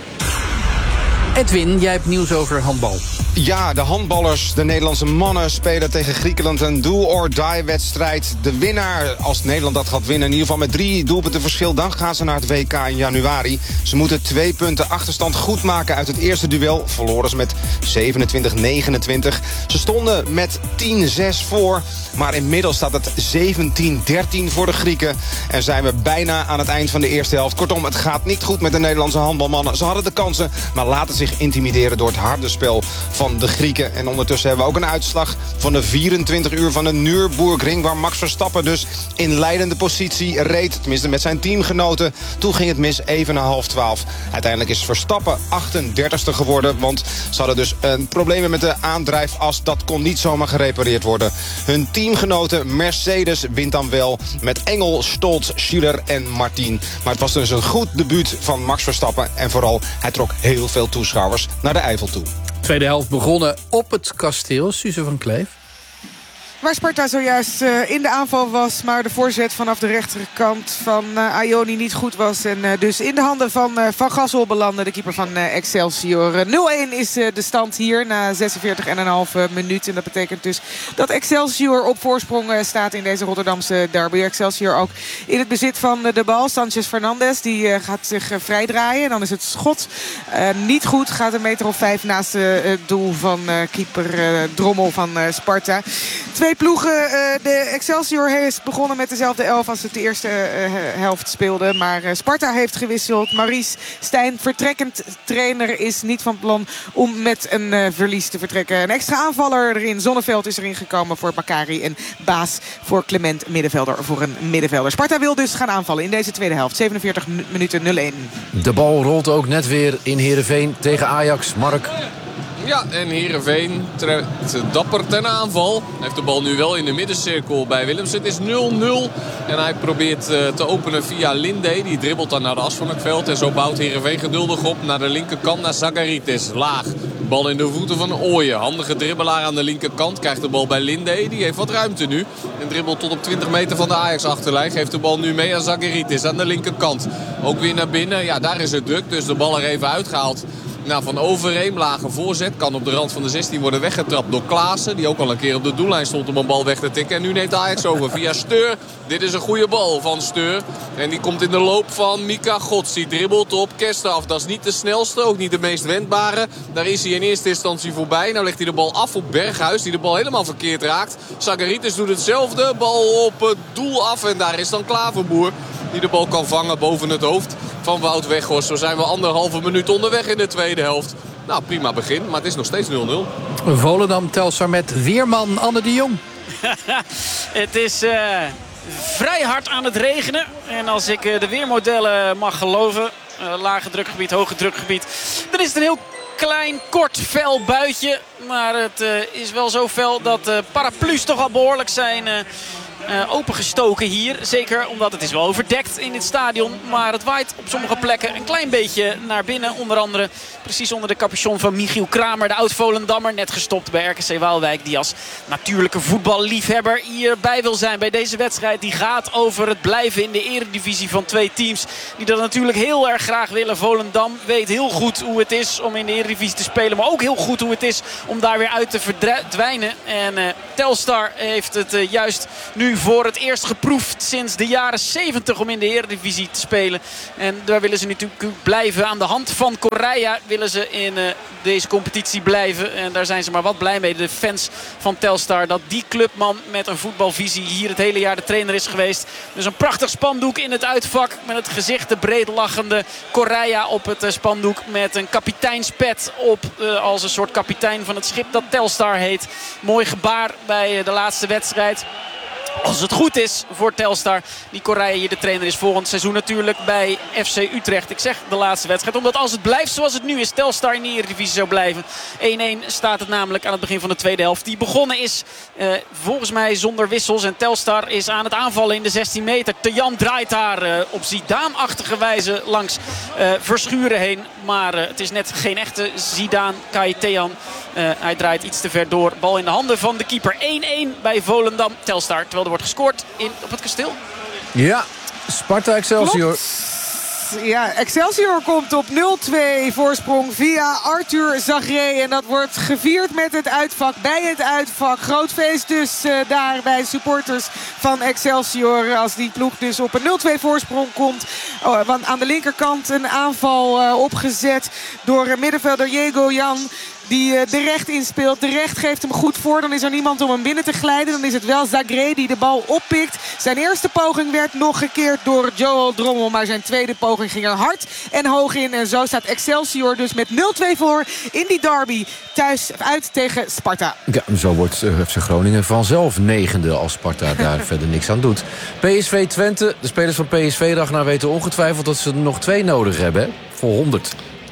Edwin, jij hebt nieuws over handbal. Ja, de handballers, de Nederlandse mannen, spelen tegen Griekenland een do-or-die-wedstrijd. De winnaar, als Nederland dat gaat winnen, in ieder geval met drie doelpunten verschil, dan gaan ze naar het W K in januari. Ze moeten twee punten achterstand goed maken uit het eerste duel. Verloren ze met zevenentwintig negenentwintig. Ze stonden met tien zes voor, maar inmiddels staat het zeventien dertien voor de Grieken. En zijn we bijna aan het eind van de eerste helft. Kortom, het gaat niet goed met de Nederlandse handbalmannen. Ze hadden de kansen, maar laten zich intimideren door het harde spel van de Grieken. En ondertussen hebben we ook een uitslag van de vierentwintig uur van de Nürburgring, waar Max Verstappen dus in leidende positie reed. Tenminste met zijn teamgenoten. Toen ging het mis even na half twaalf. Uiteindelijk is Verstappen achtendertigste geworden, want ze hadden dus een problemen met de aandrijfas. Dat kon niet zomaar gerepareerd worden. Hun teamgenoten Mercedes wint dan wel met Engel, Stolz, Schiller en Martin. Maar het was dus een goed debuut van Max Verstappen. En vooral, hij trok heel veel toeschouwers naar de Eifel toe. Tweede helft begonnen op het kasteel. Suze van Kleef. Waar Sparta zojuist uh, in de aanval was, maar de voorzet vanaf de rechterkant van uh, Aioni niet goed was. En uh, dus in de handen van uh, Van Gassel belandde, de keeper van uh, Excelsior. Uh, nul een is uh, de stand hier na zesenveertig komma vijf uh, minuut. En dat betekent dus dat Excelsior op voorsprong uh, staat in deze Rotterdamse derby. Excelsior ook in het bezit van uh, de bal. Sanchez Fernandez die uh, gaat zich uh, vrijdraaien. En dan is het schot uh, niet goed. Gaat een meter of vijf naast uh, het doel van uh, keeper uh, Drommel van uh, Sparta. Twee ploegen. De Excelsior is begonnen met dezelfde elf als het de eerste helft speelde. Maar Sparta heeft gewisseld. Maurice Stijn, vertrekkend trainer, is niet van plan om met een verlies te vertrekken. Een extra aanvaller erin. Zonneveld is erin gekomen voor Bakari. En Baas voor Clement, middenvelder voor een middenvelder. Sparta wil dus gaan aanvallen in deze tweede helft. zevenenveertig minuten nul een. De bal rolt ook net weer in Heerenveen tegen Ajax. Mark. Ja, en Heerenveen trekt dapper ten aanval. Hij heeft de bal nu wel in de middencirkel bij Willems. Het is nul nul. En hij probeert uh, te openen via Linde. Die dribbelt dan naar de as van het veld. En zo bouwt Heerenveen geduldig op naar de linkerkant naar Zagaritis. Laag. Bal in de voeten van Ooyen. Handige dribbelaar aan de linkerkant. Krijgt de bal bij Linde. Die heeft wat ruimte nu. En dribbelt tot op twintig meter van de Ajax-achterlijn. Geeft de bal nu mee aan Zagaritis aan de linkerkant. Ook weer naar binnen. Ja, daar is het druk. Dus de bal er even uitgehaald Nou, van Overheem, lage voorzet. Kan op de rand van de zestien worden weggetrapt door Klaassen. Die ook al een keer op de doellijn stond om een bal weg te tikken. En nu neemt Ajax over via Steur. Dit is een goede bal van Steur. En die komt in de loop van Mika Gods. Die dribbelt op Kerstaf. Dat is niet de snelste, ook niet de meest wendbare. Daar is hij in eerste instantie voorbij. Nou legt hij de bal af op Berghuis. Die de bal helemaal verkeerd raakt. Sagaritis doet hetzelfde. Bal op het doel af. En daar is dan Klaverboer. Die de bal kan vangen boven het hoofd van Wout Weghorst. Zo zijn we anderhalve minuut onderweg in de tweede helft. Nou, prima begin, maar het is nog steeds nul nul. Volendam Telstar met weerman Anne de Jong. Het is uh, vrij hard aan het regenen. En als ik uh, de weermodellen mag geloven, uh, lage drukgebied, hoge drukgebied, dan is het een heel klein, kort, fel buitje. Maar het uh, is wel zo fel dat de uh, paraplu's toch al behoorlijk zijn Uh, Uh, opengestoken hier. Zeker omdat het is wel overdekt in dit stadion. Maar het waait op sommige plekken een klein beetje naar binnen. Onder andere precies onder de capuchon van Michiel Kramer. De oud-Volendammer. Net gestopt bij R K C Waalwijk. Die als natuurlijke voetballiefhebber hierbij wil zijn bij deze wedstrijd. Die gaat over het blijven in de eredivisie van twee teams. Die dat natuurlijk heel erg graag willen. Volendam weet heel goed hoe het is om in de eredivisie te spelen. Maar ook heel goed hoe het is om daar weer uit te verdwijnen. En uh, Telstar heeft het uh, juist nu voor het eerst geproefd sinds de jaren zeventig om in de Eredivisie te spelen. En daar willen ze natuurlijk blijven. Aan de hand van Correia willen ze in uh, deze competitie blijven. En daar zijn ze maar wat blij mee, de fans van Telstar. Dat die clubman met een voetbalvisie hier het hele jaar de trainer is geweest. Dus een prachtig spandoek in het uitvak. Met het gezicht de breed lachende Correia op het uh, spandoek. Met een kapiteinspet op uh, als een soort kapitein van het schip dat Telstar heet. Mooi gebaar bij uh, de laatste wedstrijd. Als het goed is voor Telstar, die Correia hier de trainer is volgend seizoen natuurlijk bij F C Utrecht. Ik zeg de laatste wedstrijd, omdat als het blijft zoals het nu is, Telstar in de Eredivisie zou blijven. één-één staat het namelijk aan het begin van de tweede helft. Die begonnen is uh, volgens mij zonder wissels. En Telstar is aan het aanvallen in de zestien meter. Tejan draait daar uh, op Zidane-achtige wijze langs uh, Verschuren heen. Maar uh, het is net geen echte Zidane, Kai Tejan. Uh, hij draait iets te ver door. Bal in de handen van de keeper. één-één bij Volendam Telstar. Terwijl er wordt gescoord in, op het kasteel. Ja, Sparta Excelsior. Klopt. Ja, Excelsior komt op nul twee voorsprong via Arthur Zagré. En dat wordt gevierd met het uitvak, bij het uitvak. Groot feest dus uh, daar bij supporters van Excelsior. Als die ploeg dus op een nul twee voorsprong komt. Oh, want aan de linkerkant een aanval uh, opgezet door uh, middenvelder Diego Jan. Die uh, de recht inspeelt. De recht geeft hem goed voor. Dan is er niemand om hem binnen te glijden. Dan is het wel Zagré die de bal oppikt. Zijn eerste poging werd nog gekeerd door Joel Drommel. Maar zijn tweede poging ging er hard en hoog in. En zo staat Excelsior dus met nul twee voor in die derby. Thuis uit tegen Sparta. Ja, zo wordt uh, F C Groningen vanzelf negende als Sparta daar verder niks aan doet. P S V Twente. De spelers van P S V Ragnar weten ongetwijfeld dat ze er nog twee nodig hebben. Hè? Voor honderd.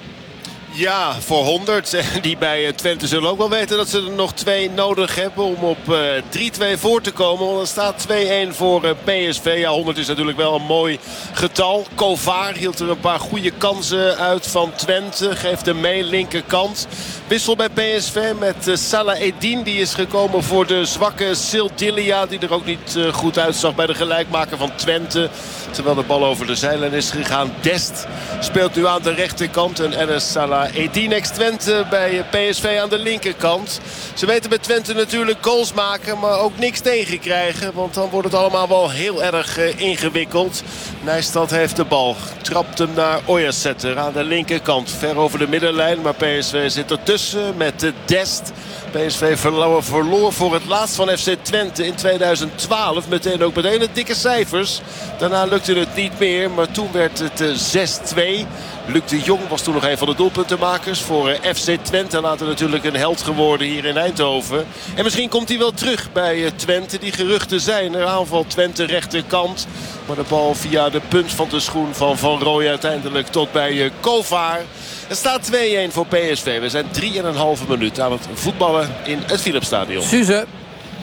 Ja, voor honderd. Die bij Twente zullen ook wel weten dat ze er nog twee nodig hebben om op uh, drie twee voor te komen. Want er staat twee-één voor uh, P S V. Ja, honderd is natuurlijk wel een mooi getal. Kovaar hield er een paar goede kansen uit van Twente. Geeft hem mee, linkerkant. Wissel bij P S V met uh, Salah Eddin. Die is gekomen voor de zwakke Sildilia. Die er ook niet uh, goed uitzag bij de gelijkmaker van Twente. Terwijl de bal over de zijlijn is gegaan. Dest speelt nu aan de rechterkant. En Enes Salah Eddin ex-Twente bij P S V aan de linkerkant. Ze weten bij Twente natuurlijk goals maken, maar ook niks tegenkrijgen. Want dan wordt het allemaal wel heel erg uh, ingewikkeld. Nijstad heeft de bal. Trapt hem naar Oyersetter aan de linkerkant. Ver over de middenlijn, maar P S V zit ertussen met de Dest. P S V verloor, verloor voor het laatst van F C Twente in tweeduizend twaalf. Meteen ook met hele dikke cijfers. Daarna lukte het niet meer, maar toen werd het uh, zes twee. Luc de Jong was toen nog een van de doelpuntenmakers voor uh, F C Twente. Later natuurlijk een held geworden hier in Eindhoven. En misschien komt hij wel terug bij uh, Twente. Die geruchten zijn. Er aanval Twente rechterkant. Maar de bal via de punt van de schoen van Van Rooij uiteindelijk tot bij uh, Kovaar. Het staat twee-één voor P S V. We zijn drieënhalve minuut aan het voetballen in het Philipsstadion. Suze.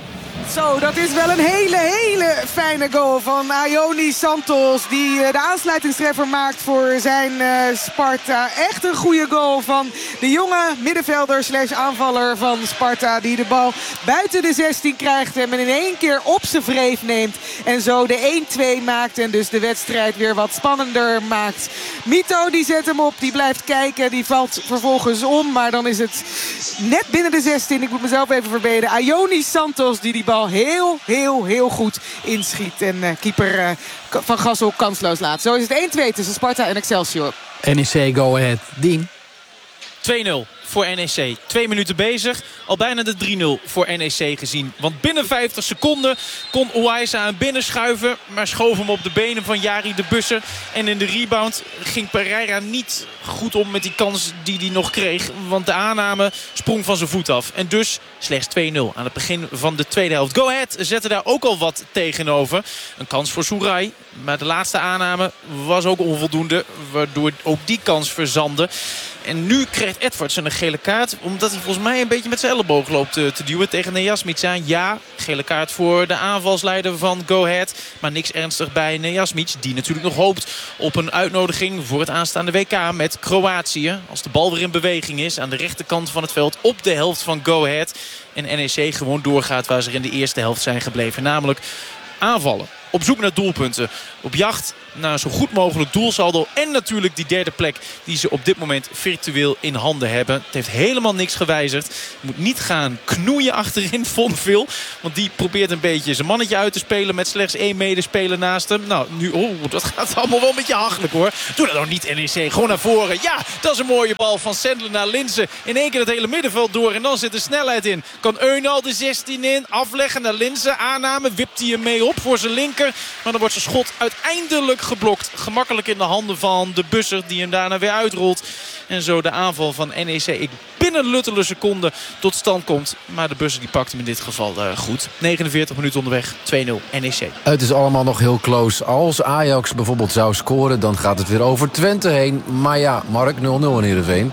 Zo, dat is wel een hele, hele fijne goal van Ioni Santos. Die uh, de aansluitingstreffer maakt voor zijn uh, Sparta. Echt een goede goal van de jonge middenvelder slash aanvaller van Sparta. Die de bal buiten de zestien krijgt en in één keer op zijn wreef neemt. En zo de één twee maakt en dus de wedstrijd weer wat spannender maakt. Mito die zet hem op, die blijft kijken. Die valt vervolgens om, maar dan is het net binnen de zestien. Ik moet mezelf even verbeteren. Ioni Santos die die bal heel, heel, heel goed inschiet. En uh, keeper uh, Van Gassel kansloos laat. Zo is het één twee tussen Sparta en Excelsior. N E C Go Ahead. Dien. twee nul voor N E C. Twee minuten bezig. Al bijna de drie nul voor N E C gezien. Want binnen vijftig seconden kon Uwaisa hem binnenschuiven. Maar schoof hem op de benen van Jari de Busser. En in de rebound ging Pereira niet goed om met die kans die hij nog kreeg. Want de aanname sprong van zijn voet af. En dus slechts twee nul aan het begin van de tweede helft. Go Ahead zette daar ook al wat tegenover. Een kans voor Souray. Maar de laatste aanname was ook onvoldoende. Waardoor ook die kans verzandde. En nu krijgt Edwards een gele kaart. Omdat hij volgens mij een beetje met zijn elleboog loopt te, te duwen tegen Nejasmic aan. Ja, gele kaart voor de aanvalsleider van Go Ahead. Maar niks ernstig bij Nejasmic. Die natuurlijk nog hoopt op een uitnodiging voor het aanstaande W K met Kroatië. Als de bal weer in beweging is aan de rechterkant van het veld op de helft van Go Ahead. En N E C gewoon doorgaat waar ze in de eerste helft zijn gebleven. Namelijk aanvallen. Op zoek naar doelpunten. Op jacht naar een zo goed mogelijk doelsaldo. En natuurlijk die derde plek die ze op dit moment virtueel in handen hebben. Het heeft helemaal niks gewijzigd. Je moet niet gaan knoeien achterin, vond Phil. Want die probeert een beetje zijn mannetje uit te spelen met slechts één medespeler naast hem. Nou, nu, oh, dat gaat allemaal wel een beetje hachelijk hoor. Doe dat nou niet, N E C. Gewoon naar voren. Ja, dat is een mooie bal van Sendler naar Linzen. In één keer het hele middenveld door. En dan zit de snelheid in. Kan Eunal de zestien in. Afleggen naar Linzen. Aanname. Wipt hij hem mee op voor zijn linker. Maar dan wordt zijn schot uiteindelijk geblokt. Gemakkelijk in de handen van de Busser die hem daarna weer uitrolt. En zo de aanval van N E C binnen luttele seconden tot stand komt. Maar de Busser die pakt hem in dit geval uh, goed. negenenveertig minuten onderweg. twee nul N E C. Het is allemaal nog heel close. Als Ajax bijvoorbeeld zou scoren, dan gaat het weer over Twente heen. Maar ja, Mark, nul nul in Heerenveen.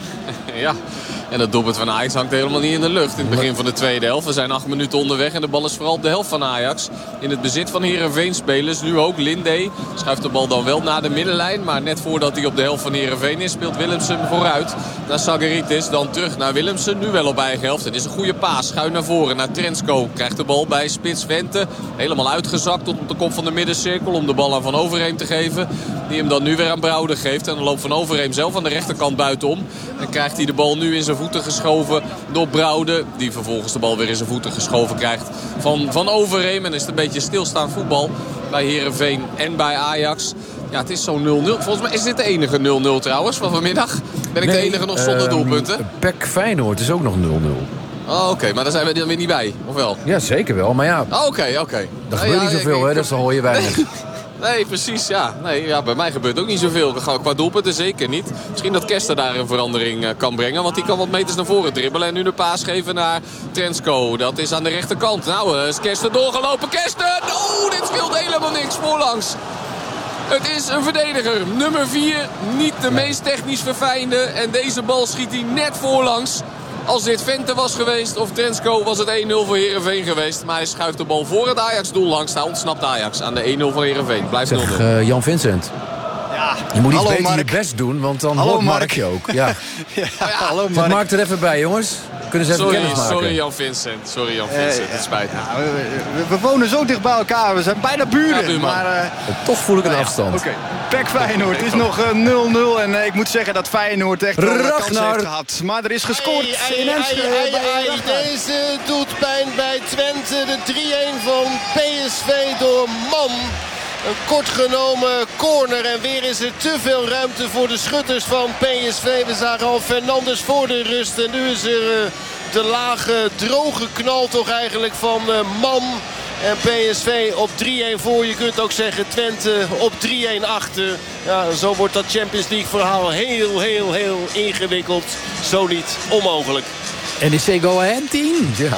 Ja. En het doelpunt van Ajax hangt helemaal niet in de lucht in het begin van de tweede helft. We zijn acht minuten onderweg en de bal is vooral op de helft van Ajax. In het bezit van Heerenveen spelers. Nu ook Lindé. Schuift de bal dan wel naar de middenlijn. Maar net voordat hij op de helft van Heerenveen is, speelt Willemsen vooruit. Naar Sagaritis. Dan terug naar Willemsen. Nu wel op eigen helft. Het is een goede paas. Schuin naar voren naar Trensko. Krijgt de bal bij Spits Vente. Helemaal uitgezakt tot op de kop van de middencirkel. Om de bal aan Van Overheem te geven. Die hem dan nu weer aan Brouwer geeft. En dan loopt Van Overheem zelf aan de rechterkant buitenom. En krijgt hij de bal nu in zijn voeten geschoven door Brouwer. Die vervolgens de bal weer in zijn voeten geschoven krijgt van Van Overheem. En is het een beetje stilstaand voetbal bij Heerenveen en bij Ajax. Ja, het is zo'n nul nul. Volgens mij is dit de enige nul nul trouwens van vanmiddag. Ben ik nee, de enige nog zonder uh, doelpunten? P E C Feyenoord is ook nog nul nul. Oh, oké, okay, maar daar zijn we er weer niet bij, of wel? Ja, zeker wel, maar ja. Oké, oh, oké. Okay, okay. Dat gebeurt ja, niet zoveel, ik, hè, dus dan hoor je weinig. Nee. Nee, precies, ja. Nee, ja. Bij mij gebeurt ook niet zoveel. Qua doelpunten zeker niet. Misschien dat Kester daar een verandering uh, kan brengen. Want die kan wat meters naar voren dribbelen. En nu de paas geven naar Trensko. Dat is aan de rechterkant. Nou, uh, is Kester doorgelopen. Kester! Oh, dit speelt helemaal niks voorlangs. Het is een verdediger. Nummer vier. Niet de meest technisch verfijnde. En deze bal schiet hij net voorlangs. Als dit Vente was geweest of Trensko was het één nul voor Heerenveen geweest. Maar hij schuift de bal voor het Ajax-doel langs. Daar ontsnapt Ajax aan de één nul van Heerenveen. Blijft nul nul. Zeg, uh, Jan Vincent. Ja. Je moet iets Hallo, beter Mark. je best doen, want dan Hallo, hoort Mark, Mark je ook. Ja. ja, hallo Mark. Zet Mark er even bij, jongens. Kunnen ze even sorry, kennis maken. Sorry Jan Vincent. Sorry Jan Vincent. Uh, het spijt me. Ja, we, we, we wonen zo dicht bij elkaar. We zijn bijna buren. Ja, maar, uh, toch voel ik een nou, afstand. Oké. Okay. P E C Feyenoord. Het is nog uh, nul nul. En uh, ik moet zeggen dat Feyenoord echt wel een kans heeft gehad. Maar er is gescoord. Ai, ai, ai, ai, ai, ai. Deze doet pijn bij Twente. De drie een van P S V door Man. Een kort genomen corner en weer is er te veel ruimte voor de schutters van P S V. We zagen al Fernandes voor de rust en nu is er uh, de lage droge knal toch eigenlijk van uh, Man. En P S V op drie een voor. Je kunt ook zeggen Twente op drie een achter. Ja, zo wordt dat Champions League verhaal heel, heel, heel ingewikkeld. Zo niet onmogelijk. N E C Go Ahead tien. Ja.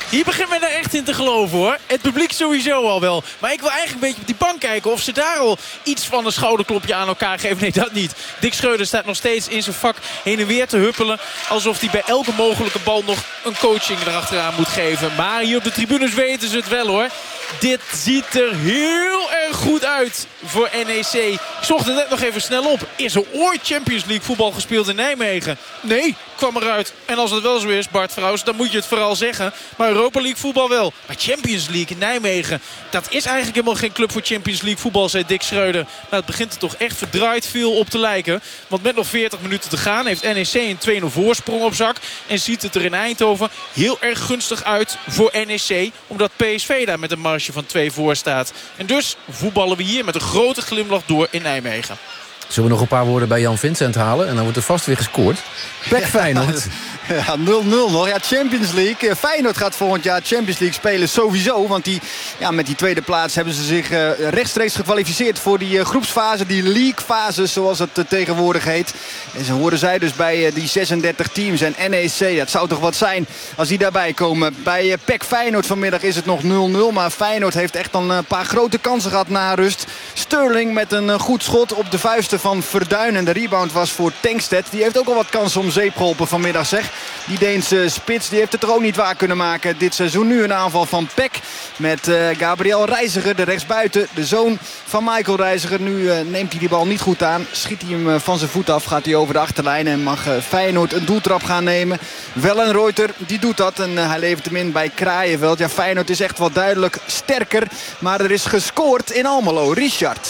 Hier begint men er echt in te geloven, hoor. Het publiek sowieso al wel. Maar ik wil eigenlijk een beetje op die bank kijken of ze daar al iets van een schouderklopje aan elkaar geven. Nee, dat niet. Dick Schreuder staat nog steeds in zijn vak heen en weer te huppelen. Alsof hij bij elke mogelijke bal nog een coaching erachteraan moet geven. Maar hier op de tribunes weten ze het wel, hoor. Dit ziet er heel erg goed uit voor N E C. Ik zocht het net nog even snel op. Is er ooit Champions League voetbal gespeeld in Nijmegen? Nee, kwam eruit. En als het wel zo is, Bart Vrouws, dan moet je het vooral zeggen. Maar Europa League voetbal wel. Maar Champions League in Nijmegen, dat is eigenlijk helemaal geen club voor Champions League voetbal, zei Dick Schreuder. Nou, het begint er toch echt verdraaid veel op te lijken. Want met nog veertig minuten te gaan heeft N E C een twee nul voorsprong op zak. En ziet het er in Eindhoven heel erg gunstig uit voor N E C. Omdat P S V daar met een marge van twee voor staat. En dus voetballen we hier met een grote glimlach door in Nijmegen. Zullen we nog een paar woorden bij Jan Vincent halen? En dan wordt er vast weer gescoord. Pek Feyenoord. Ja, nul nul nog. Ja, Champions League. Feyenoord gaat volgend jaar Champions League spelen sowieso. Want die, ja, met die tweede plaats hebben ze zich uh, rechtstreeks gekwalificeerd voor die uh, groepsfase. Die league-fase, zoals het uh, tegenwoordig heet. En ze horen zij dus bij uh, die zesendertig teams. En N E C, dat zou toch wat zijn als die daarbij komen. Bij uh, Pek Feyenoord vanmiddag is het nog nul nul. Maar Feyenoord heeft echt dan een paar grote kansen gehad na rust. Sterling met een uh, goed schot op de vuisten van Verduin. En de rebound was voor Tankstedt. Die heeft ook al wat kansen om zeep geholpen vanmiddag, zeg. Die Deense spits die heeft het er ook niet waar kunnen maken dit seizoen. Nu een aanval van Pek met uh, Gabriel Reiziger, de rechtsbuiten. De zoon van Michael Reiziger. Nu uh, neemt hij die bal niet goed aan. Schiet hij hem uh, van zijn voet af. Gaat hij over de achterlijn en mag uh, Feyenoord een doeltrap gaan nemen. Wellenreuter, die doet dat. En uh, hij levert hem in bij Kraaienveld. Ja, Feyenoord is echt wel duidelijk sterker. Maar er is gescoord in Almelo. Richard.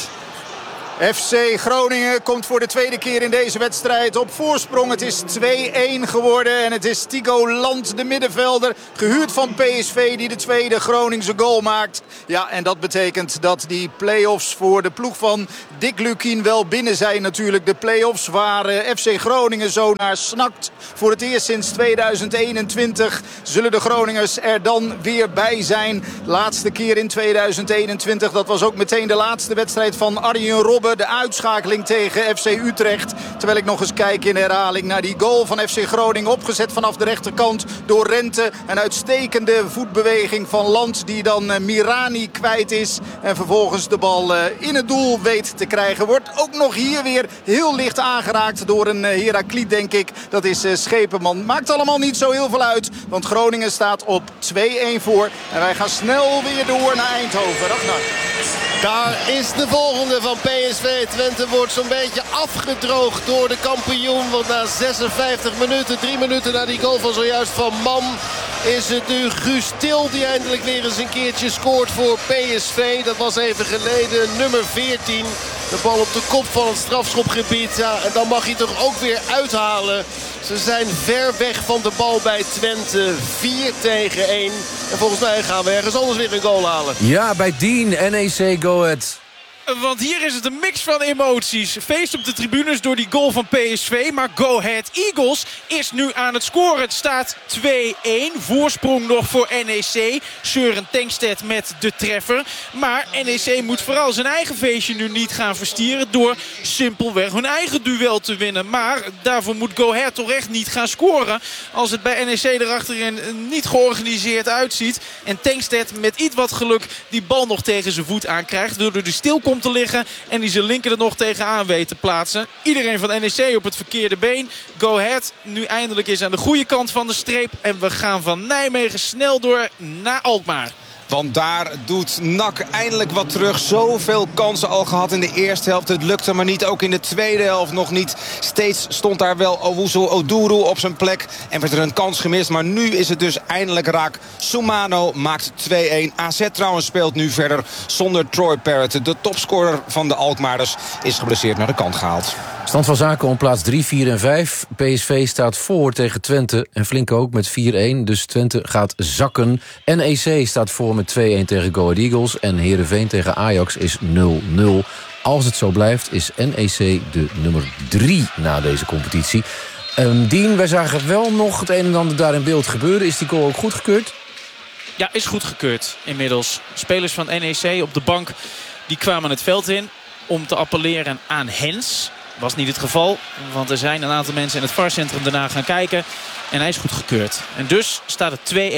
F C Groningen komt voor de tweede keer in deze wedstrijd op voorsprong. Het is twee-een geworden en het is Tigo Land, de middenvelder, gehuurd van P S V, die de tweede Groningse goal maakt. Ja, en dat betekent dat die play-offs voor de ploeg van Dick Lukien wel binnen zijn natuurlijk. De play-offs waar F C Groningen zo naar snakt. Voor het eerst sinds tweeduizend eenentwintig zullen de Groningers er dan weer bij zijn. Laatste keer in tweeduizend eenentwintig, dat was ook meteen de laatste wedstrijd van Arjen Robben. De uitschakeling tegen F C Utrecht. Terwijl ik nog eens kijk in herhaling naar die goal van F C Groningen. Opgezet vanaf de rechterkant door Rente. Een uitstekende voetbeweging van Land die dan uh, Mirani kwijt is. En vervolgens de bal uh, in het doel weet te krijgen. Wordt ook nog hier weer heel licht aangeraakt door een uh, Herakliet, denk ik. Dat is uh, Schepenman. Maakt allemaal niet zo heel veel uit. Want Groningen staat op twee-een voor. En wij gaan snel weer door naar Eindhoven. Ragnar. Daar is de volgende van P S V. Twente wordt zo'n beetje afgedroogd door de kampioen. Want na zesenvijftig minuten, drie minuten na die goal van zojuist van Man, is het nu Guus Til die eindelijk weer eens een keertje scoort voor P S V. Dat was even geleden nummer veertien. De bal op de kop van het strafschopgebied. Ja, en dan mag hij toch ook weer uithalen. Ze zijn ver weg van de bal bij Twente. vier tegen één. En volgens mij gaan we ergens anders weer een goal halen. Ja, bij Dien, N E C, go ahead. Want hier is het een mix van emoties. Feest op de tribunes door die goal van P S V. Maar Go Ahead Eagles is nu aan het scoren. Het staat twee-een. Voorsprong nog voor N E C. Søren Tankstedt met de treffer. Maar N E C moet vooral zijn eigen feestje nu niet gaan verstieren. Door simpelweg hun eigen duel te winnen. Maar daarvoor moet Go Ahead toch echt niet gaan scoren. Als het bij N E C erachterin niet georganiseerd uitziet. En Tankstedt met iets wat geluk die bal nog tegen zijn voet aankrijgt. Door de stil komt te liggen en die zijn linker er nog tegenaan weet te plaatsen. Iedereen van N E C op het verkeerde been. Go Ahead nu eindelijk is aan de goede kant van de streep. En we gaan van Nijmegen snel door naar Alkmaar. Want daar doet N A C eindelijk wat terug. Zoveel kansen al gehad in de eerste helft. Het lukte maar niet. Ook in de tweede helft nog niet. Steeds stond daar wel Owusu Oduru op zijn plek. En werd er een kans gemist. Maar nu is het dus eindelijk raak. Soumano maakt twee-een. A Z trouwens speelt nu verder zonder Troy Parrott. De topscorer van de Alkmaarders is geblesseerd naar de kant gehaald. Stand van zaken om plaats drie, vier en vijf. P S V staat voor tegen Twente. En flink ook met vier-een. Dus Twente gaat zakken. N E C staat voor met twee-een tegen Go Ahead Eagles. En Heerenveen tegen Ajax is nul nul. Als het zo blijft is N E C de nummer drie na deze competitie. Um, Dien, wij zagen wel nog het een en ander daar in beeld gebeuren. Is die goal ook goedgekeurd? Ja, is goedgekeurd inmiddels. Spelers van N E C op de bank die kwamen het veld in om te appelleren aan Hens. Was niet het geval, want er zijn een aantal mensen in het V A R-centrum daarna gaan kijken. En hij is goedgekeurd. En dus staat het twee-een.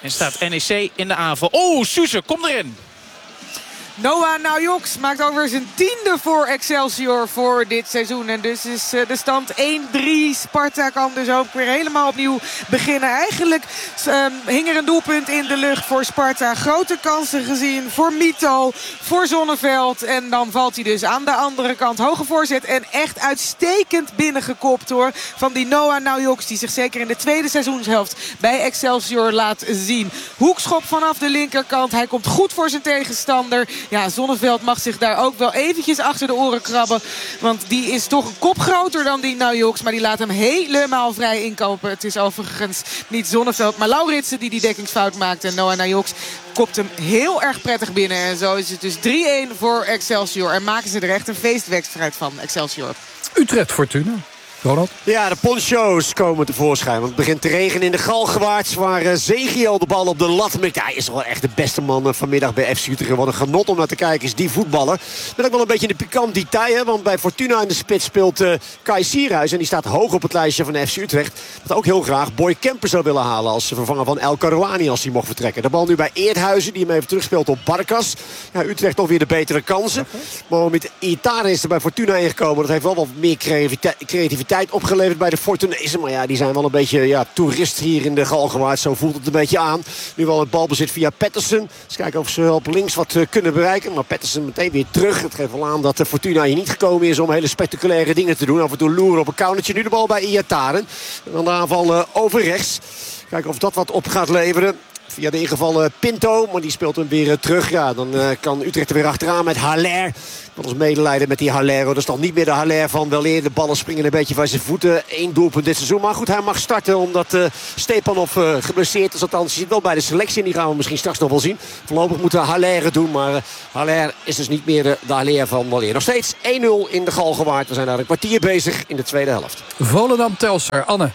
En staat N E C in de aanval. Oh, Soeze, kom erin. Noah Naujoks maakt over zijn tiende voor Excelsior voor dit seizoen. En dus is de stand één drie. Sparta kan dus ook weer helemaal opnieuw beginnen. Eigenlijk um, hing er een doelpunt in de lucht voor Sparta. Grote kansen gezien voor Mito, voor Zonneveld. En dan valt hij dus aan de andere kant. Hoge voorzet en echt uitstekend binnengekopt hoor. Van die Noah Naujoks die zich zeker in de tweede seizoenshelft bij Excelsior laat zien. Hoekschop vanaf de linkerkant. Hij komt goed voor zijn tegenstander. Ja, Zonneveld mag zich daar ook wel eventjes achter de oren krabben. Want die is toch een kop groter dan die Naujoks. Maar die laat hem helemaal vrij inkopen. Het is overigens niet Zonneveld, maar Lauritsen die die dekkingsfout maakt. En Noah Naujoks kopt hem heel erg prettig binnen. En zo is het dus drie één voor Excelsior. En maken ze er echt een feestwedstrijd van, Excelsior. Utrecht Fortuna. Ronald? Ja, de poncho's komen tevoorschijn. Want het begint te regenen in de Galgenwaard. Waar uh, Zegiel de bal op de lat mikt. Hij is wel echt de beste man uh, vanmiddag bij F C Utrecht. Wat een genot om naar te kijken is die voetballer. Met ook wel een beetje de pikant detail. Hè, want bij Fortuna in de spits speelt uh, Kai Sierhuis. En die staat hoog op het lijstje van F C Utrecht. Dat ook heel graag Boy Kemper zou willen halen. Als vervanger van El Karouani als hij mocht vertrekken. De bal nu bij Eerdhuizen. Die hem even terugspeelt op Barkas. Ja, Utrecht toch weer de betere kansen. Maar met Iataren is er bij Fortuna ingekomen. Dat heeft wel wat meer creativiteit opgeleverd bij de Fortunezen. Maar ja, die zijn wel een beetje ja, toerist hier in de Galgenwaard. Zo voelt het een beetje aan. Nu wel het balbezit via Pettersen. Eens kijken of ze op links wat uh, kunnen bereiken. Maar Pettersen meteen weer terug. Het geeft wel aan dat de Fortuna hier niet gekomen is om hele spectaculaire dingen te doen. Af en toe loeren op een countertje. Nu de bal bij Iataren. En dan de aanval uh, over rechts. Kijken of dat wat op gaat leveren. Via de ingevallen Pinto, maar die speelt hem weer terug. Ja, dan uh, kan Utrecht er weer achteraan met Haller. Dat is medelijden met die Haller. Dat is dan niet meer de Haller van weleer. De ballen springen een beetje van zijn voeten. Eén doelpunt dit seizoen. Maar goed, hij mag starten omdat uh, Stepanov uh, geblesseerd is. Althans, hij zit wel bij de selectie. En die gaan we misschien straks nog wel zien. Voorlopig moeten we Haller doen. Maar uh, Haller is dus niet meer uh, de Haller van weleer. Nog steeds één nul in de Galgenwaard. We zijn daar een kwartier bezig in de tweede helft. Volendam Telstar, Anne.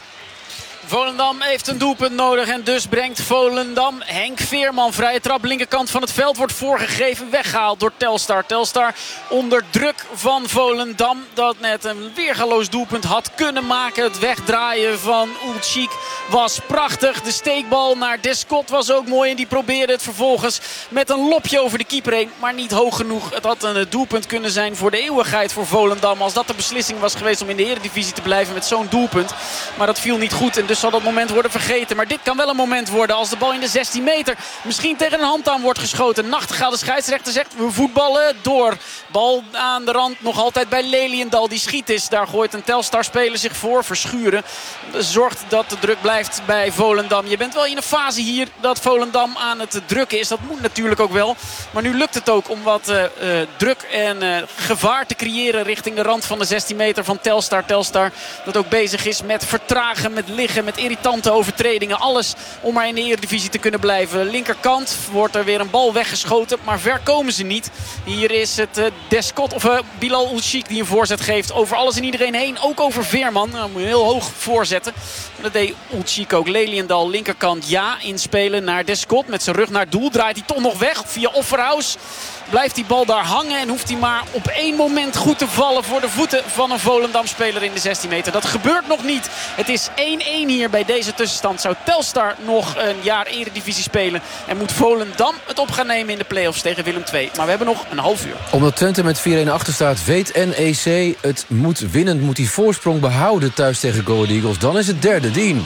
Volendam heeft een doelpunt nodig en dus brengt Volendam Henk Veerman. Vrije trap, linkerkant van het veld wordt voorgegeven. Weggehaald door Telstar. Telstar onder druk van Volendam. Dat net een weergaloos doelpunt had kunnen maken. Het wegdraaien van Ulcik was prachtig. De steekbal naar Descott was ook mooi. En die probeerde het vervolgens met een lopje over de keeper heen. Maar niet hoog genoeg. Het had een doelpunt kunnen zijn voor de eeuwigheid voor Volendam. Als dat de beslissing was geweest om in de Eredivisie te blijven met zo'n doelpunt. Maar dat viel niet goed en dus zal dat moment worden vergeten. Maar dit kan wel een moment worden als de bal in de zestien meter misschien tegen een hand aan wordt geschoten. Nachtegaal, de scheidsrechter, zegt we voetballen door. Bal aan de rand nog altijd bij Leliendal. Die schiet is. Daar gooit een Telstar-speler zich voor. Verschuren. Zorgt dat de druk blijft bij Volendam. Je bent wel in een fase hier dat Volendam aan het drukken is. Dat moet natuurlijk ook wel. Maar nu lukt het ook om wat uh, uh, druk en uh, gevaar te creëren richting de rand van de zestien meter van Telstar. Telstar dat ook bezig is met vertragen, met liggen, met irritante overtredingen. Alles om maar in de Eredivisie te kunnen blijven. Linkerkant wordt er weer een bal weggeschoten. Maar ver komen ze niet. Hier is het uh, Descott of uh, Bilal Ulcik die een voorzet geeft. Over alles en iedereen heen. Ook over Veerman. Dan moet je heel hoog voorzetten. En dat deed Ulcik ook. Leliendal linkerkant ja inspelen naar Descott. Met zijn rug naar het doel. Draait hij toch nog weg via Offerhaus. Blijft die bal daar hangen en hoeft hij maar op één moment goed te vallen voor de voeten van een Volendam-speler in de zestien meter. Dat gebeurt nog niet. Het is één één hier bij deze tussenstand. Zou Telstar nog een jaar Eredivisie spelen en moet Volendam het op gaan nemen in de play-offs tegen Willem twee. Maar we hebben nog een half uur. Omdat Twente met vier één achter staat, weet N E C het moet winnen. Moet die voorsprong behouden thuis tegen Go Ahead Eagles. Dan is het derde, Dien.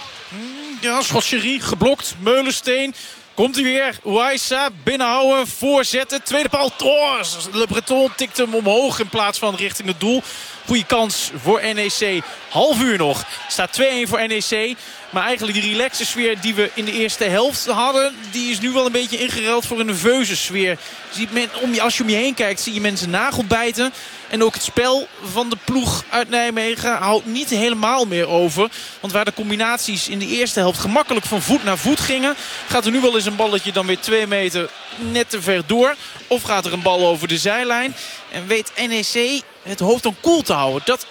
Ja, Schotcherie geblokt. Meulensteen. Komt hij weer. Ouaissa binnenhouden. Voorzetten. Tweede paal. Oh, Le Breton tikt hem omhoog in plaats van richting het doel. Goeie kans voor N E C. Half uur nog. Staat twee één voor N E C. Maar eigenlijk die relaxe sfeer die we in de eerste helft hadden, die is nu wel een beetje ingeruild voor een nerveuze sfeer. Ziet men, om je, als je om je heen kijkt, zie je mensen nagelbijten. En ook het spel van de ploeg uit Nijmegen houdt niet helemaal meer over. Want waar de combinaties in de eerste helft gemakkelijk van voet naar voet gingen, gaat er nu wel eens een balletje dan weer twee meter net te ver door. Of gaat er een bal over de zijlijn. En weet N E C het hoofd dan koel te houden. Dat is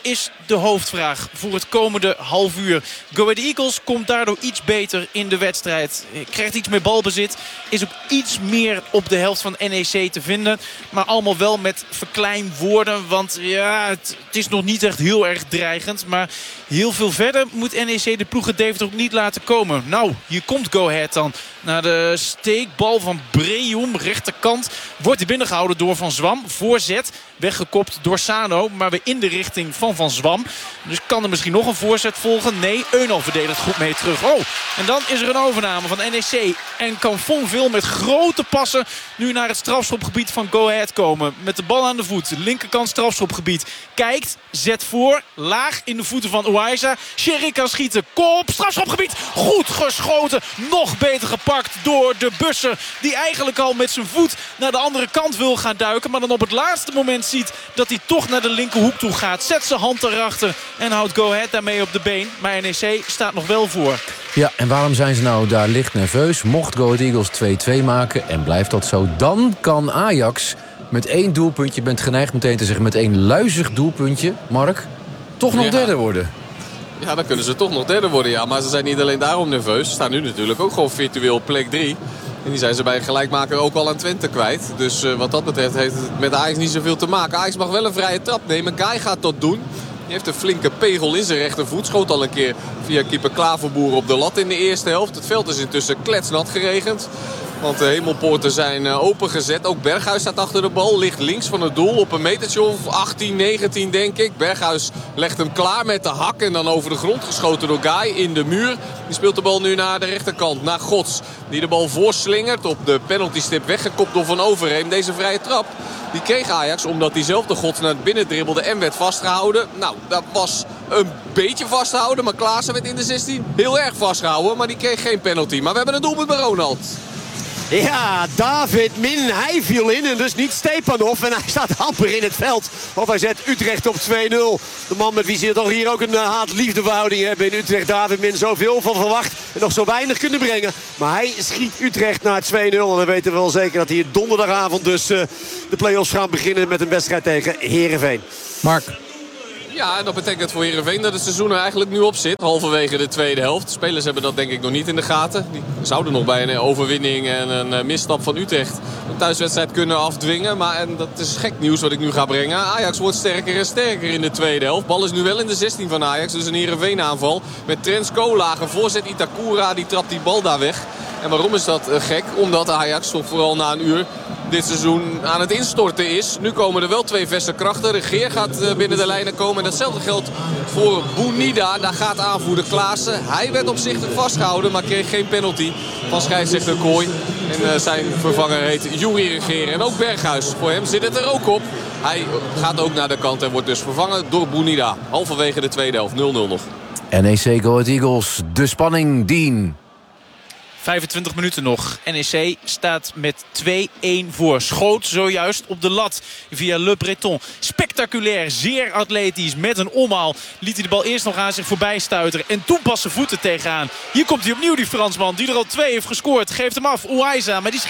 de hoofdvraag voor het komende half uur. Go Ahead Eagles komt daardoor iets beter in de wedstrijd. Krijgt iets meer balbezit. Is ook iets meer op de helft van N E C te vinden. Maar allemaal wel met verkleinwoorden. Want ja, het, het is nog niet echt heel erg dreigend. Maar heel veel verder moet N E C de ploegen Deventer ook niet laten komen. Nou, hier komt Go Ahead dan. Naar de steekbal van Breum, rechterkant. Wordt hij binnengehouden door Van Zwam. Voorzet, weggekopt door Sano. Maar weer in de richting van Van Zwam. Dus kan er misschien nog een voorzet volgen? Nee, Eunal verdedigt goed mee terug. Oh, en dan is er een overname van N E C. En kan Fonville met grote passen nu naar het strafschopgebied van Go Ahead komen. Met de bal aan de voet. Linkerkant strafschopgebied. Kijkt, zet voor. Laag in de voeten van Ouaisa. Sherry kan schieten. Kop, strafschopgebied. Goed geschoten. Nog beter gepakt door de Busser. Die eigenlijk al met zijn voet naar de andere kant wil gaan duiken. Maar dan op het laatste moment ziet dat hij toch naar de linkerhoek toe gaat. Zet zijn hand erachter en houdt Go Ahead daarmee op de been. Maar N E C staat nog wel voor. Ja, en waarom zijn ze nou daar licht nerveus? Mocht Go Ahead Eagles twee-twee maken en blijft dat zo, dan kan Ajax met één doelpuntje, je bent geneigd meteen te zeggen met één luizig doelpuntje, Mark, toch nog ja. derde worden. Ja, dan kunnen ze toch nog derde worden, ja. Maar ze zijn niet alleen daarom nerveus. Ze staan nu natuurlijk ook gewoon virtueel op plek drie. En die zijn ze bij een gelijkmaker ook al aan Twente kwijt. Dus uh, wat dat betreft heeft het met Ajax niet zoveel te maken. Ajax mag wel een vrije trap nemen. Guy gaat dat doen. Die heeft een flinke pegel in zijn rechtervoet. Schoot al een keer via keeper Klaverboer op de lat in de eerste helft. Het veld is intussen kletsnat geregend. Want de hemelpoorten zijn opengezet. Ook Berghuis staat achter de bal. Ligt links van het doel op een metertje of achttien, negentien denk ik. Berghuis legt hem klaar met de hak. En dan over de grond geschoten door Guy in de muur. Die speelt de bal nu naar de rechterkant. Naar Gods. Die de bal voorslingert. Op de penaltystip weggekopt door Van Overheem. Deze vrije trap die kreeg Ajax omdat diezelfde Gods naar het binnen dribbelde en werd vastgehouden. Nou, dat was een beetje vastgehouden. Maar Klaassen werd in de zestien heel erg vastgehouden. Maar die kreeg geen penalty. Maar we hebben een doelpunt bij Ronald. Ja, David Min, hij viel in en dus niet Stepanov. En hij staat amper in het veld. Of hij zet Utrecht op twee nul. De man met wie ze toch hier ook een uh, haat-liefdeverhouding hebben in Utrecht. David Min, zoveel van verwacht en nog zo weinig kunnen brengen. Maar hij schiet Utrecht naar twee nul. En dan weten we wel zeker dat hier donderdagavond dus uh, de play-offs gaan beginnen met een wedstrijd tegen Heerenveen. Mark. Ja, en dat betekent voor Heerenveen dat het seizoen er eigenlijk nu op zit. Halverwege de tweede helft. De spelers hebben dat denk ik nog niet in de gaten. Die zouden nog bij een overwinning en een misstap van Utrecht een thuiswedstrijd kunnen afdwingen. Maar en dat is gek nieuws wat ik nu ga brengen. Ajax wordt sterker en sterker in de tweede helft. Bal is nu wel in de zestien van Ajax. Dus een Heerenveen aanval. Met Trensko lager voorzet. Itakura die trapt die bal daar weg. En waarom is dat gek? Omdat Ajax toch vooral na een uur dit seizoen aan het instorten is. Nu komen er wel twee verse krachten. Regeer gaat binnen de lijnen komen. En datzelfde geldt voor Bounida. Daar gaat aanvoerder Klaassen. Hij werd opzichtig vastgehouden, maar kreeg geen penalty van scheidsrechter Kooi. En uh, zijn vervanger heet Juri Regeer. En ook Berghuis. Voor hem zit het er ook op. Hij gaat ook naar de kant en wordt dus vervangen door Bounida. Halverwege de tweede helft. nul nul nog. N E C Go Ahead Eagles. De spanning, Dien. vijfentwintig minuten nog. N E C staat met twee-een voor. Schoot zojuist op de lat via Le Breton. Spectaculair, zeer atletisch. Met een omhaal liet hij de bal eerst nog aan zich voorbij stuiteren. En toen pas zijn voeten tegenaan. Hier komt hij opnieuw, die Fransman. Die er al twee heeft gescoord. Geeft hem af. Ouaisa, maar die